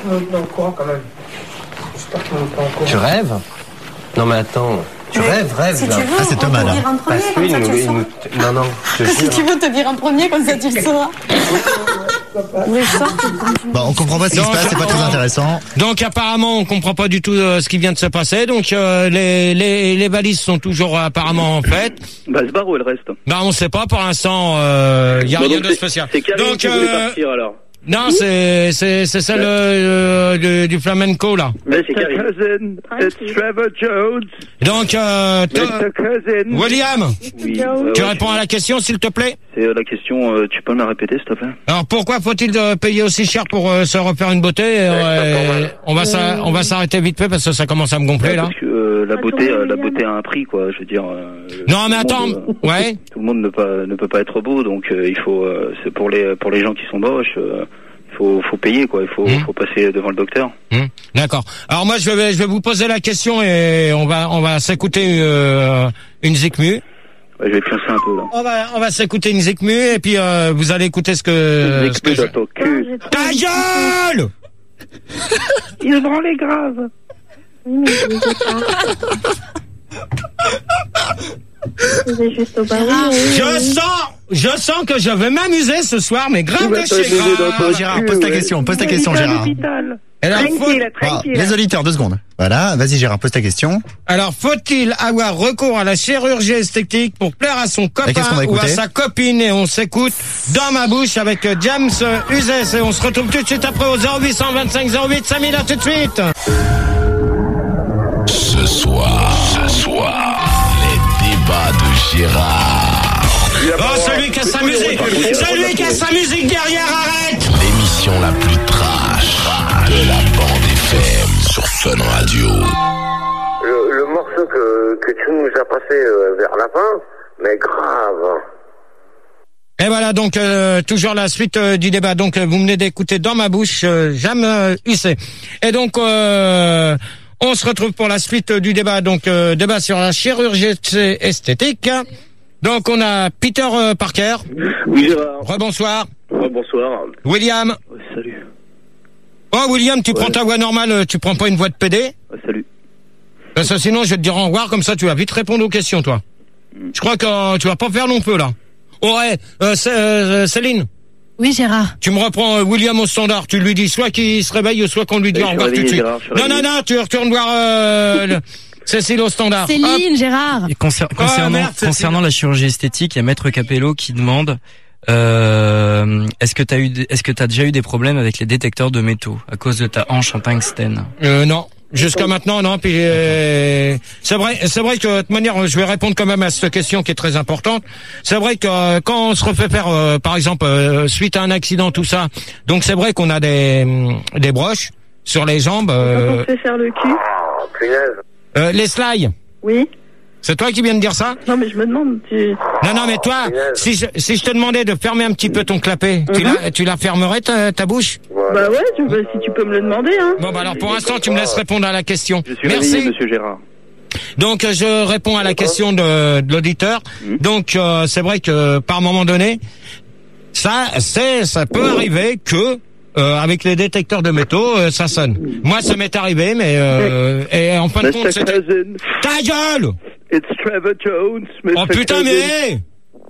Tu rêves? Non mais attends, tu Mais rêves, rêve si là. tu veux, Ah, c'est on Thomas, peut là. dire en premier, Parce comme que ça il tu nous- le il sauras. nous- non non, je te Si jure. tu veux te dire en premier, comme ça tu le sauras. Mais je sors, Bon, on comprend pas ce qui se Donc, passe, c'est pas très intéressant. Donc apparemment on comprend pas du tout euh, ce qui vient de se passer. Donc euh, les, les les valises sont toujours euh, apparemment faites. Bah, elle se barre ou elle reste? Bah on sait pas pour l'instant. Il euh, y a Bon, rien donc, de c'est- spécial. C'est Karine Donc qui voulait euh, partir alors. non c'est c'est c'est celle euh, du, du flamenco là. Mais c'est Karine. Cousin, it's Trevor Jones. Donc euh, te- Mister Cousin. William, Oui. euh, tu ouais, réponds à la question s'il te plaît. C'est euh, la question, euh, tu peux me la répéter s'il te plaît? Alors pourquoi faut-il euh, payer aussi cher pour euh, se refaire une beauté euh, On va s'a- on va s'arrêter vite fait parce que ça commence à me gonfler là. Parce que euh, la beauté, euh, la beauté a un prix quoi. Je veux dire. euh, Non mais tout le attends, monde, euh, ouais. Tout le monde ne pas ne peut pas être beau, donc euh, il faut. euh, c'est pour les pour les gens qui sont moches. euh, il faut faut payer quoi. Il faut Mmh. faut passer devant le docteur. Hum, D'accord. Alors moi je vais je vais vous poser la question et on va on va s'écouter euh, une Zikmu. Ouais, je vais pioncer un peu là. On va on va s'écouter une Zikmu et puis euh, vous allez écouter ce que, ce que Zikmu je... dans ton cul. Ta gueule. Il se branle les graves. Oui, mais je ne sais pas. Vous êtes juste au bar. Je sens je sens que je vais m'amuser ce soir mais grave de chez grave. Gérard, pose ta question, pose ta question, Gérard. Alors, faut- Ah, les auditeurs, deux secondes. Voilà, vas-y Gérard, pose ta question. Alors, faut-il avoir recours à la chirurgie esthétique pour plaire à son copain qu'est-ce qu'on va ou à écouter sa copine? Et on s'écoute Dans ma bouche avec euh, James euh, Uzès. Et on se retrouve tout de suite après au zéro huit cent vingt-cinq zéro huit cinq mille. À tout de suite. Ce soir, ce soir, les débats de Gérard. Oh, celui qui a sa musique, celui qui a sa musique derrière, arrête. L'émission la plus trash de la bande F M sur Fun Radio. Le, le morceau que, que tu nous as passé euh, vers la fin, mais grave. Et voilà donc euh, toujours la suite euh, du débat. Donc euh, vous venez d'écouter Dans ma bouche, euh, Jam euh, Hussé. Et donc euh, on se retrouve pour la suite euh, du débat. Donc euh, débat sur la chirurgie esthétique. Donc on a Peter euh, Parker. Oui, Gérard. Rebonsoir. Oh, bonsoir. William. Ouais, salut. Oh William, tu Ouais. prends ta voix normale, euh, tu prends pas une voix de P D? Ouais, salut. Parce que sinon je vais te dire au revoir, comme ça tu vas vite répondre aux questions toi. Je crois que euh, tu vas pas faire long feu là. Ouais, euh, c'est, euh, Céline. Oui, Gérard. Tu me reprends euh, William au standard, tu lui dis soit qu'il se réveille, soit qu'on lui dit Eh, au je suis revoir tout de réveillé, suite. Gérard, je suis Non, non, réveillé. non, tu retournes voir euh, le- Cécile au standard. Hop. Céline, Gérard. Et concer- Oh, concernant, merde, c'est- concernant la chirurgie esthétique, il y a Maître Capello qui demande euh, est-ce que t'as eu, des- est-ce que t'as déjà eu des problèmes avec les détecteurs de métaux à cause de ta hanche en tungstène? Euh, non. Jusqu'à maintenant, non. Puis euh, c'est vrai, c'est vrai que de toute manière, je vais répondre quand même à cette question qui est très importante. C'est vrai que euh, quand on se refait faire, euh, par exemple, euh, suite à un accident, tout ça, donc c'est vrai qu'on a des des broches sur les jambes. Euh, On se fait faire le cul. Oh, punaise. euh, les slides. Oui. C'est toi qui viens de dire ça? Non, mais je me demande, tu... Non, non, mais toi, si je, si je te demandais de fermer un petit peu ton clapet, tu Mhm. la, tu la fermerais ta, ta bouche? Bah ouais, tu peux- si tu peux me le demander, hein. Bon, bah alors pour l'instant, tu me laisses répondre à la question. Je suis Merci. réveillé, monsieur Gérard. Donc euh, je réponds à la question de, de l'auditeur. Mhm. Donc euh, c'est vrai que par moment donné, ça, c'est, ça peut arriver que euh, avec les détecteurs de métaux, euh, ça sonne. Moi, ça m'est arrivé, mais euh, et en fin de compte, Mister c'était... Cousin, Ta gueule! it's Trevor Jones, Mister Oh putain, Cousin. mais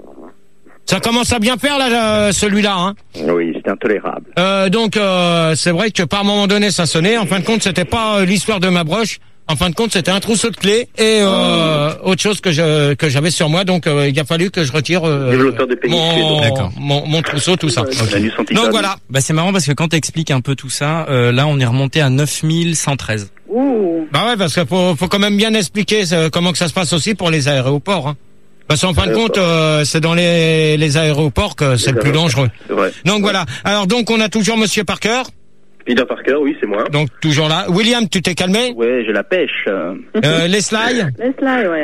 ça commence à bien faire là, là, celui-là, hein. Oui, c'est intolérable. Euh, donc euh, c'est vrai que par moment donné ça sonnait. En fin de compte c'était pas euh, l'histoire de ma broche. En fin de compte c'était un trousseau de clés et euh, autre chose que je que j'avais sur moi. Donc euh, il a fallu que je retire euh, Développeur de pénis, mon, D'accord. mon mon trousseau tout ça. La nuit sans titane. Donc voilà. Bah c'est marrant parce que quand t'expliques un peu tout ça, euh, là on est remonté à neuf mille cent treize. Ouh. Bah ouais parce qu'il faut faut quand même bien expliquer euh, comment que ça se passe aussi pour les aéroports. Hein. Parce qu'en fin de compte, euh, c'est dans les, les aéroports que c'est le plus dangereux. C'est vrai. Donc voilà. Alors donc on a toujours Monsieur Parker. Peter Parker, oui, c'est moi. Donc toujours là. William, tu t'es calmé. Ouais, j'ai la pêche. euh. Euh, les slides. Laisse-la, ouais.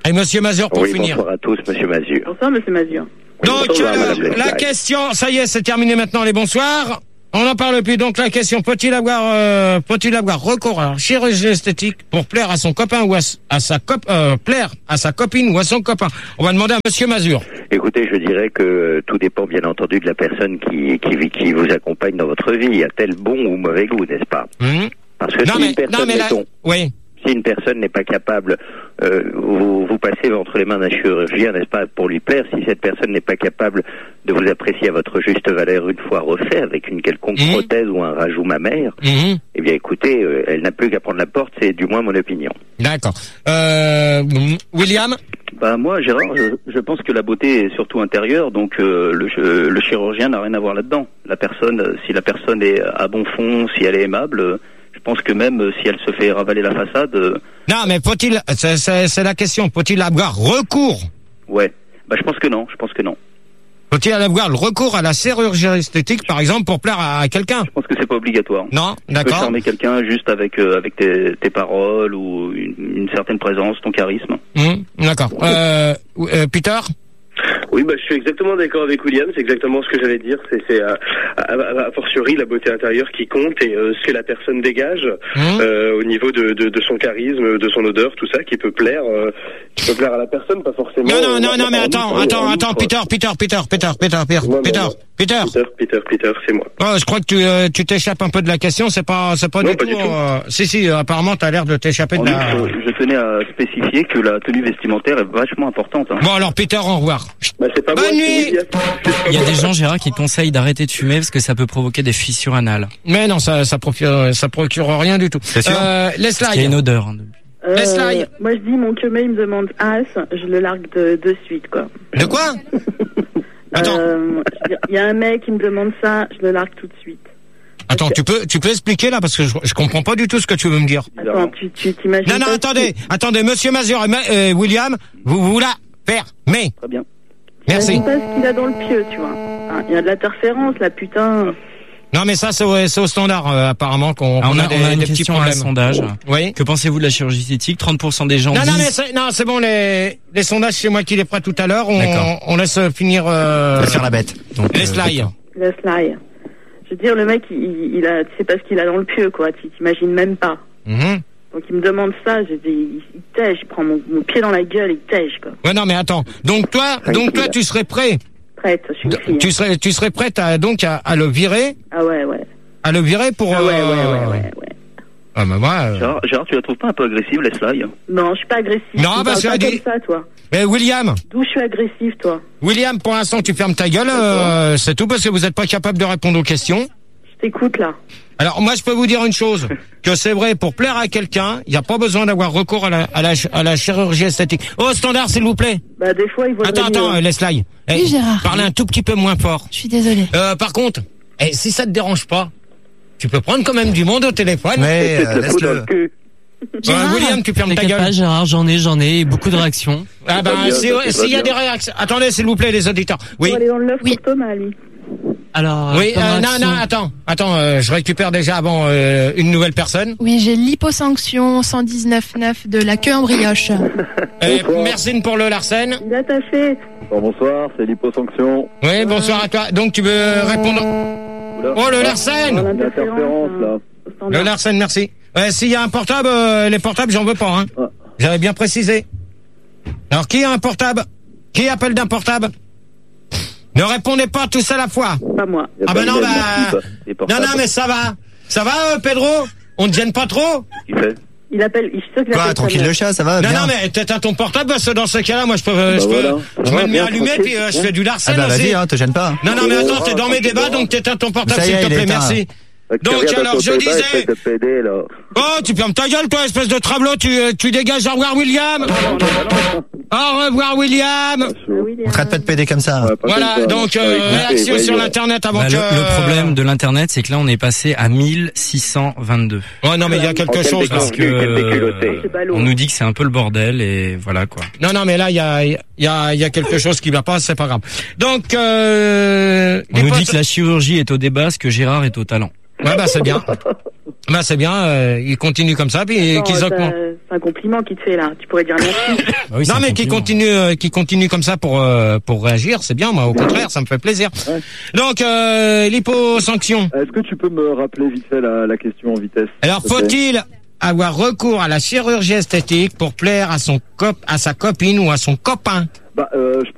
Et Monsieur Mazur pour oui, finir. Bonsoir à tous, Monsieur Mazur. Bonsoir, Monsieur Mazur. Donc, Bonsoir, euh, Madame la Lescaille. question, ça y est, c'est terminé maintenant les bonsoirs. On n'en parle plus. Donc, la question, peut-il avoir, euh, peut-il avoir recours à la chirurgie esthétique pour plaire à son copain ou à, à sa cop, euh, plaire à sa copine ou à son copain? On va demander à Monsieur Mazur. Écoutez, je dirais que euh, tout dépend bien entendu de la personne qui, qui, qui vous accompagne dans votre vie. A-t-elle bon ou mauvais goût, n'est-ce pas? Mmh. Parce que non, si mais, une personne, non, mais là, mettons, oui. si une personne n'est pas capable, euh, vous, vous passez entre les mains d'un chirurgien, n'est-ce pas, pour lui plaire. Si cette personne n'est pas capable de vous apprécier à votre juste valeur une fois refait avec une quelconque Mmh. prothèse ou un rajout mammaire, Mmh. eh bien écoutez, euh, elle n'a plus qu'à prendre la porte, c'est du moins mon opinion. D'accord. Euh, William? Bah moi, Gérard, je, je pense que la beauté est surtout intérieure, donc euh, le, le chirurgien n'a rien à voir là-dedans. La personne, si la personne est à bon fond, si elle est aimable, euh, je pense que même euh, si elle se fait ravaler la façade, euh, Non, mais faut-il, c'est, c'est, c'est la question, faut-il avoir recours? ouais. Bah je pense que non, je pense que non. Faut-il avoir le recours à la chirurgie esthétique, par exemple, pour plaire à quelqu'un? Je pense que c'est pas obligatoire. Non, Tu peux d'accord. charmer quelqu'un juste avec euh, avec tes, tes paroles ou une, une certaine présence, ton charisme. Mmh, d'accord. Euh, euh, Peter? Oui, bah, je suis exactement d'accord avec William. C'est exactement ce que j'allais dire. C'est, c'est à, à, à, a fortiori la beauté intérieure qui compte et euh, ce que la personne dégage Mmh. euh, au niveau de, de, de son charisme, de son odeur, tout ça, qui peut plaire, euh, qui peut plaire à la personne, pas forcément. Non, non, euh, non, non, mais attends, en- attends, en- attends, en- Peter, Peter, Peter, Peter, Peter, Peter, Ouais, Peter, ouais. Peter. Peter, Peter, Peter, Peter, c'est moi. Oh, je crois que tu, euh, tu t'échappes un peu de la question. C'est pas, c'est pas Non, du pas tout. du tout. euh, si, si. euh, apparemment, t'as l'air de t'échapper de En la. outre, je tenais à spécifier que la tenue vestimentaire est vachement importante. Hein. Bon, alors Peter, au revoir. Bah, c'est pas Bonne moi, c'est nuit. William. Il y a des gens, Gérard, qui conseillent d'arrêter de fumer parce que ça peut provoquer des fissures anales. Mais non, ça, ça procure, ça procure rien du tout. C'est sûr. Euh, laisse Parce qu'il y a une odeur. hein, de- Euh, Laisse-la. moi, je dis, mon queumé, il me demande as, je le largue de, de suite, quoi. De quoi? Attends. Euh, je veux dire, il y a un mec qui me demande ça, je le largue tout de suite. Attends, tu peux, tu peux expliquer là parce que je, je comprends pas du tout ce que tu veux me dire. Attends, tu, tu t'imagines Non, non, pas attendez, attendez, Monsieur Mazur et Ma- euh, William, vous vous la fermez. Très bien. Merci. T'imagines pas ce qu'il a dans le pieu, tu vois. Hein, il y a de l'interférence, là, putain. Non, mais ça, c'est au, c'est au standard, euh, apparemment, qu'on Ah, qu'on on, a, des, on a une des petits question à un problèmes. sondage. Oui. Que pensez-vous de la chirurgie esthétique? trente pour cent des gens Non, non, mais disent... c'est, non, c'est bon, les, les sondages, c'est moi qui les ferai tout à l'heure. On, D'accord. on laisse finir, euh, Faire la bête. Donc, les euh, slides. d'accord. Laisse là. Je veux dire, le mec, il, il a, tu sais pas ce qu'il a dans le pieu, quoi. Tu t'imagines même pas. Mhm. Donc il me demande ça, je dis, il, il tège, il prend mon, mon pied dans la gueule, il tège, quoi. Ouais, non, mais attends. Donc toi, donc toi, tu serais prêt, Prête, je suis une fille. tu hein. serais, tu serais prête à, donc, à, à le virer, Ah ouais, ouais. à le virer pour, Ah ouais, euh, ouais, ouais, ouais, ouais. Ah, bah, moi, euh, Gérard, Gérard, tu la trouves pas un peu agressive, laisse-la. Non, je suis pas agressive. Non, Tu parce parles qu'elle pas dit- comme ça, toi. mais William, D'où je suis agressive, toi. William, pour l'instant, tu fermes ta gueule, euh, c'est tout parce que vous n'êtes pas capable de répondre aux questions. Je t'écoute, là. Alors, moi, je peux vous dire une chose, que c'est vrai, pour plaire à quelqu'un, il n'y a pas besoin d'avoir recours à la, à la, à la chirurgie esthétique. Oh, standard, s'il vous plaît. Bah, des fois, il vaudrait Attends, mieux, attends, hein. euh, laisse-la. Eh, Oui, Gérard. Parlez un tout petit peu moins fort. Je suis désolée. Euh, par contre, eh, si ça te dérange pas, tu peux prendre quand même du monde au téléphone. Mais C'est euh, le coup dans le laisse-le. cul. Euh, William, tu fermes ta T'inquiète gueule. pas, Gérard, j'en ai, j'en ai, beaucoup de réactions. Ah ben, pas bien, si- ça, c'est s'il y a pas des bien. réactions. Attendez, s'il vous plaît, les auditeurs. On Oui. va aller dans le neuf Oui. pour Thomas, lui. Alors, Oui, comme euh, non, réaction- non, attends, attends, euh, je récupère déjà avant euh, une nouvelle personne. Oui, j'ai l'hyposanction cent dix-neuf neuf de la queue en brioche. Euh, merci pour le Larsen. Il a taffé. Bonsoir, c'est l'hyposanction. Oui, bonsoir à toi. Donc tu veux répondre. Oh, le Larsen. Dans l'interférence, là. hein, au standard. Le Larsen, merci. Ouais, s'il y a un portable, euh, les portables, j'en veux pas, hein. Ouais. J'avais bien précisé. Alors, qui a un portable? Qui appelle d'un portable? Ne répondez pas tous à la fois. Pas moi. Ah ben non, bah... Les Non, portables. non, mais ça va. Ça va, euh, Pedro? On te gêne pas trop? Il fait. Il appelle, il sait qu'il Quoi, appelle tranquille sa le mère. chat, ça va Non, bien. non, mais t'éteins ton portable, parce que dans ce cas-là, moi, je peux, euh, je Bah peux, voilà. je me Ah, le mets bien, allumé, tranquille, puis euh, je bien. fais du Ah Larsen bah aussi. vas-y, hein, te gêne pas. Non, non, mais Oh, attends, t'es dans mes débats, donc t'éteins ton portable, Ça y s'il est, te il est plaît, éteint. merci. Tu Donc, regardes alors, ton je débat, disais- espèce de pédé, là. Oh, tu fermes ta gueule, toi, espèce de travelot, tu, euh, tu dégages. Au revoir, William. Au revoir, William. On traite pas de pédé comme ça. Ouais, pas Voilà, comme ça. donc, Ouais, euh, écoutez, réaction ouais, sur ouais. l'internet avant Bah, que... le, le problème de l'internet, c'est que là, on est passé à mille six cent vingt-deux. Oh, non, mais il y a quelque quel chose, là. Parce que Quel déculotté. euh, C'est ballot. on nous dit que c'est un peu le bordel et voilà quoi. Non, non, mais là, il y a, il y a, il y a quelque chose qui va pas, c'est pas grave. Donc, euh... On les nous dit potes- que la chirurgie est au débat, ce que Gérard est au talent. Ouais, bah, c'est bien. Bah c'est bien, euh, il continue comme ça, puis Attends, qu'ils ça- augmentent. c'est un compliment qu'il te fait là. Tu pourrais dire merci. Bah oui, non mais qui continue, euh, qui continue comme ça pour euh, pour réagir, c'est bien. Moi, au contraire, ça me fait plaisir. Donc euh, l'hyposanction. Est-ce que tu peux me rappeler vite fait la, la question en vitesse? Alors s'il te plaît faut-il avoir recours à la chirurgie esthétique pour plaire à son cop, à sa copine ou à son copain? Bah, euh, je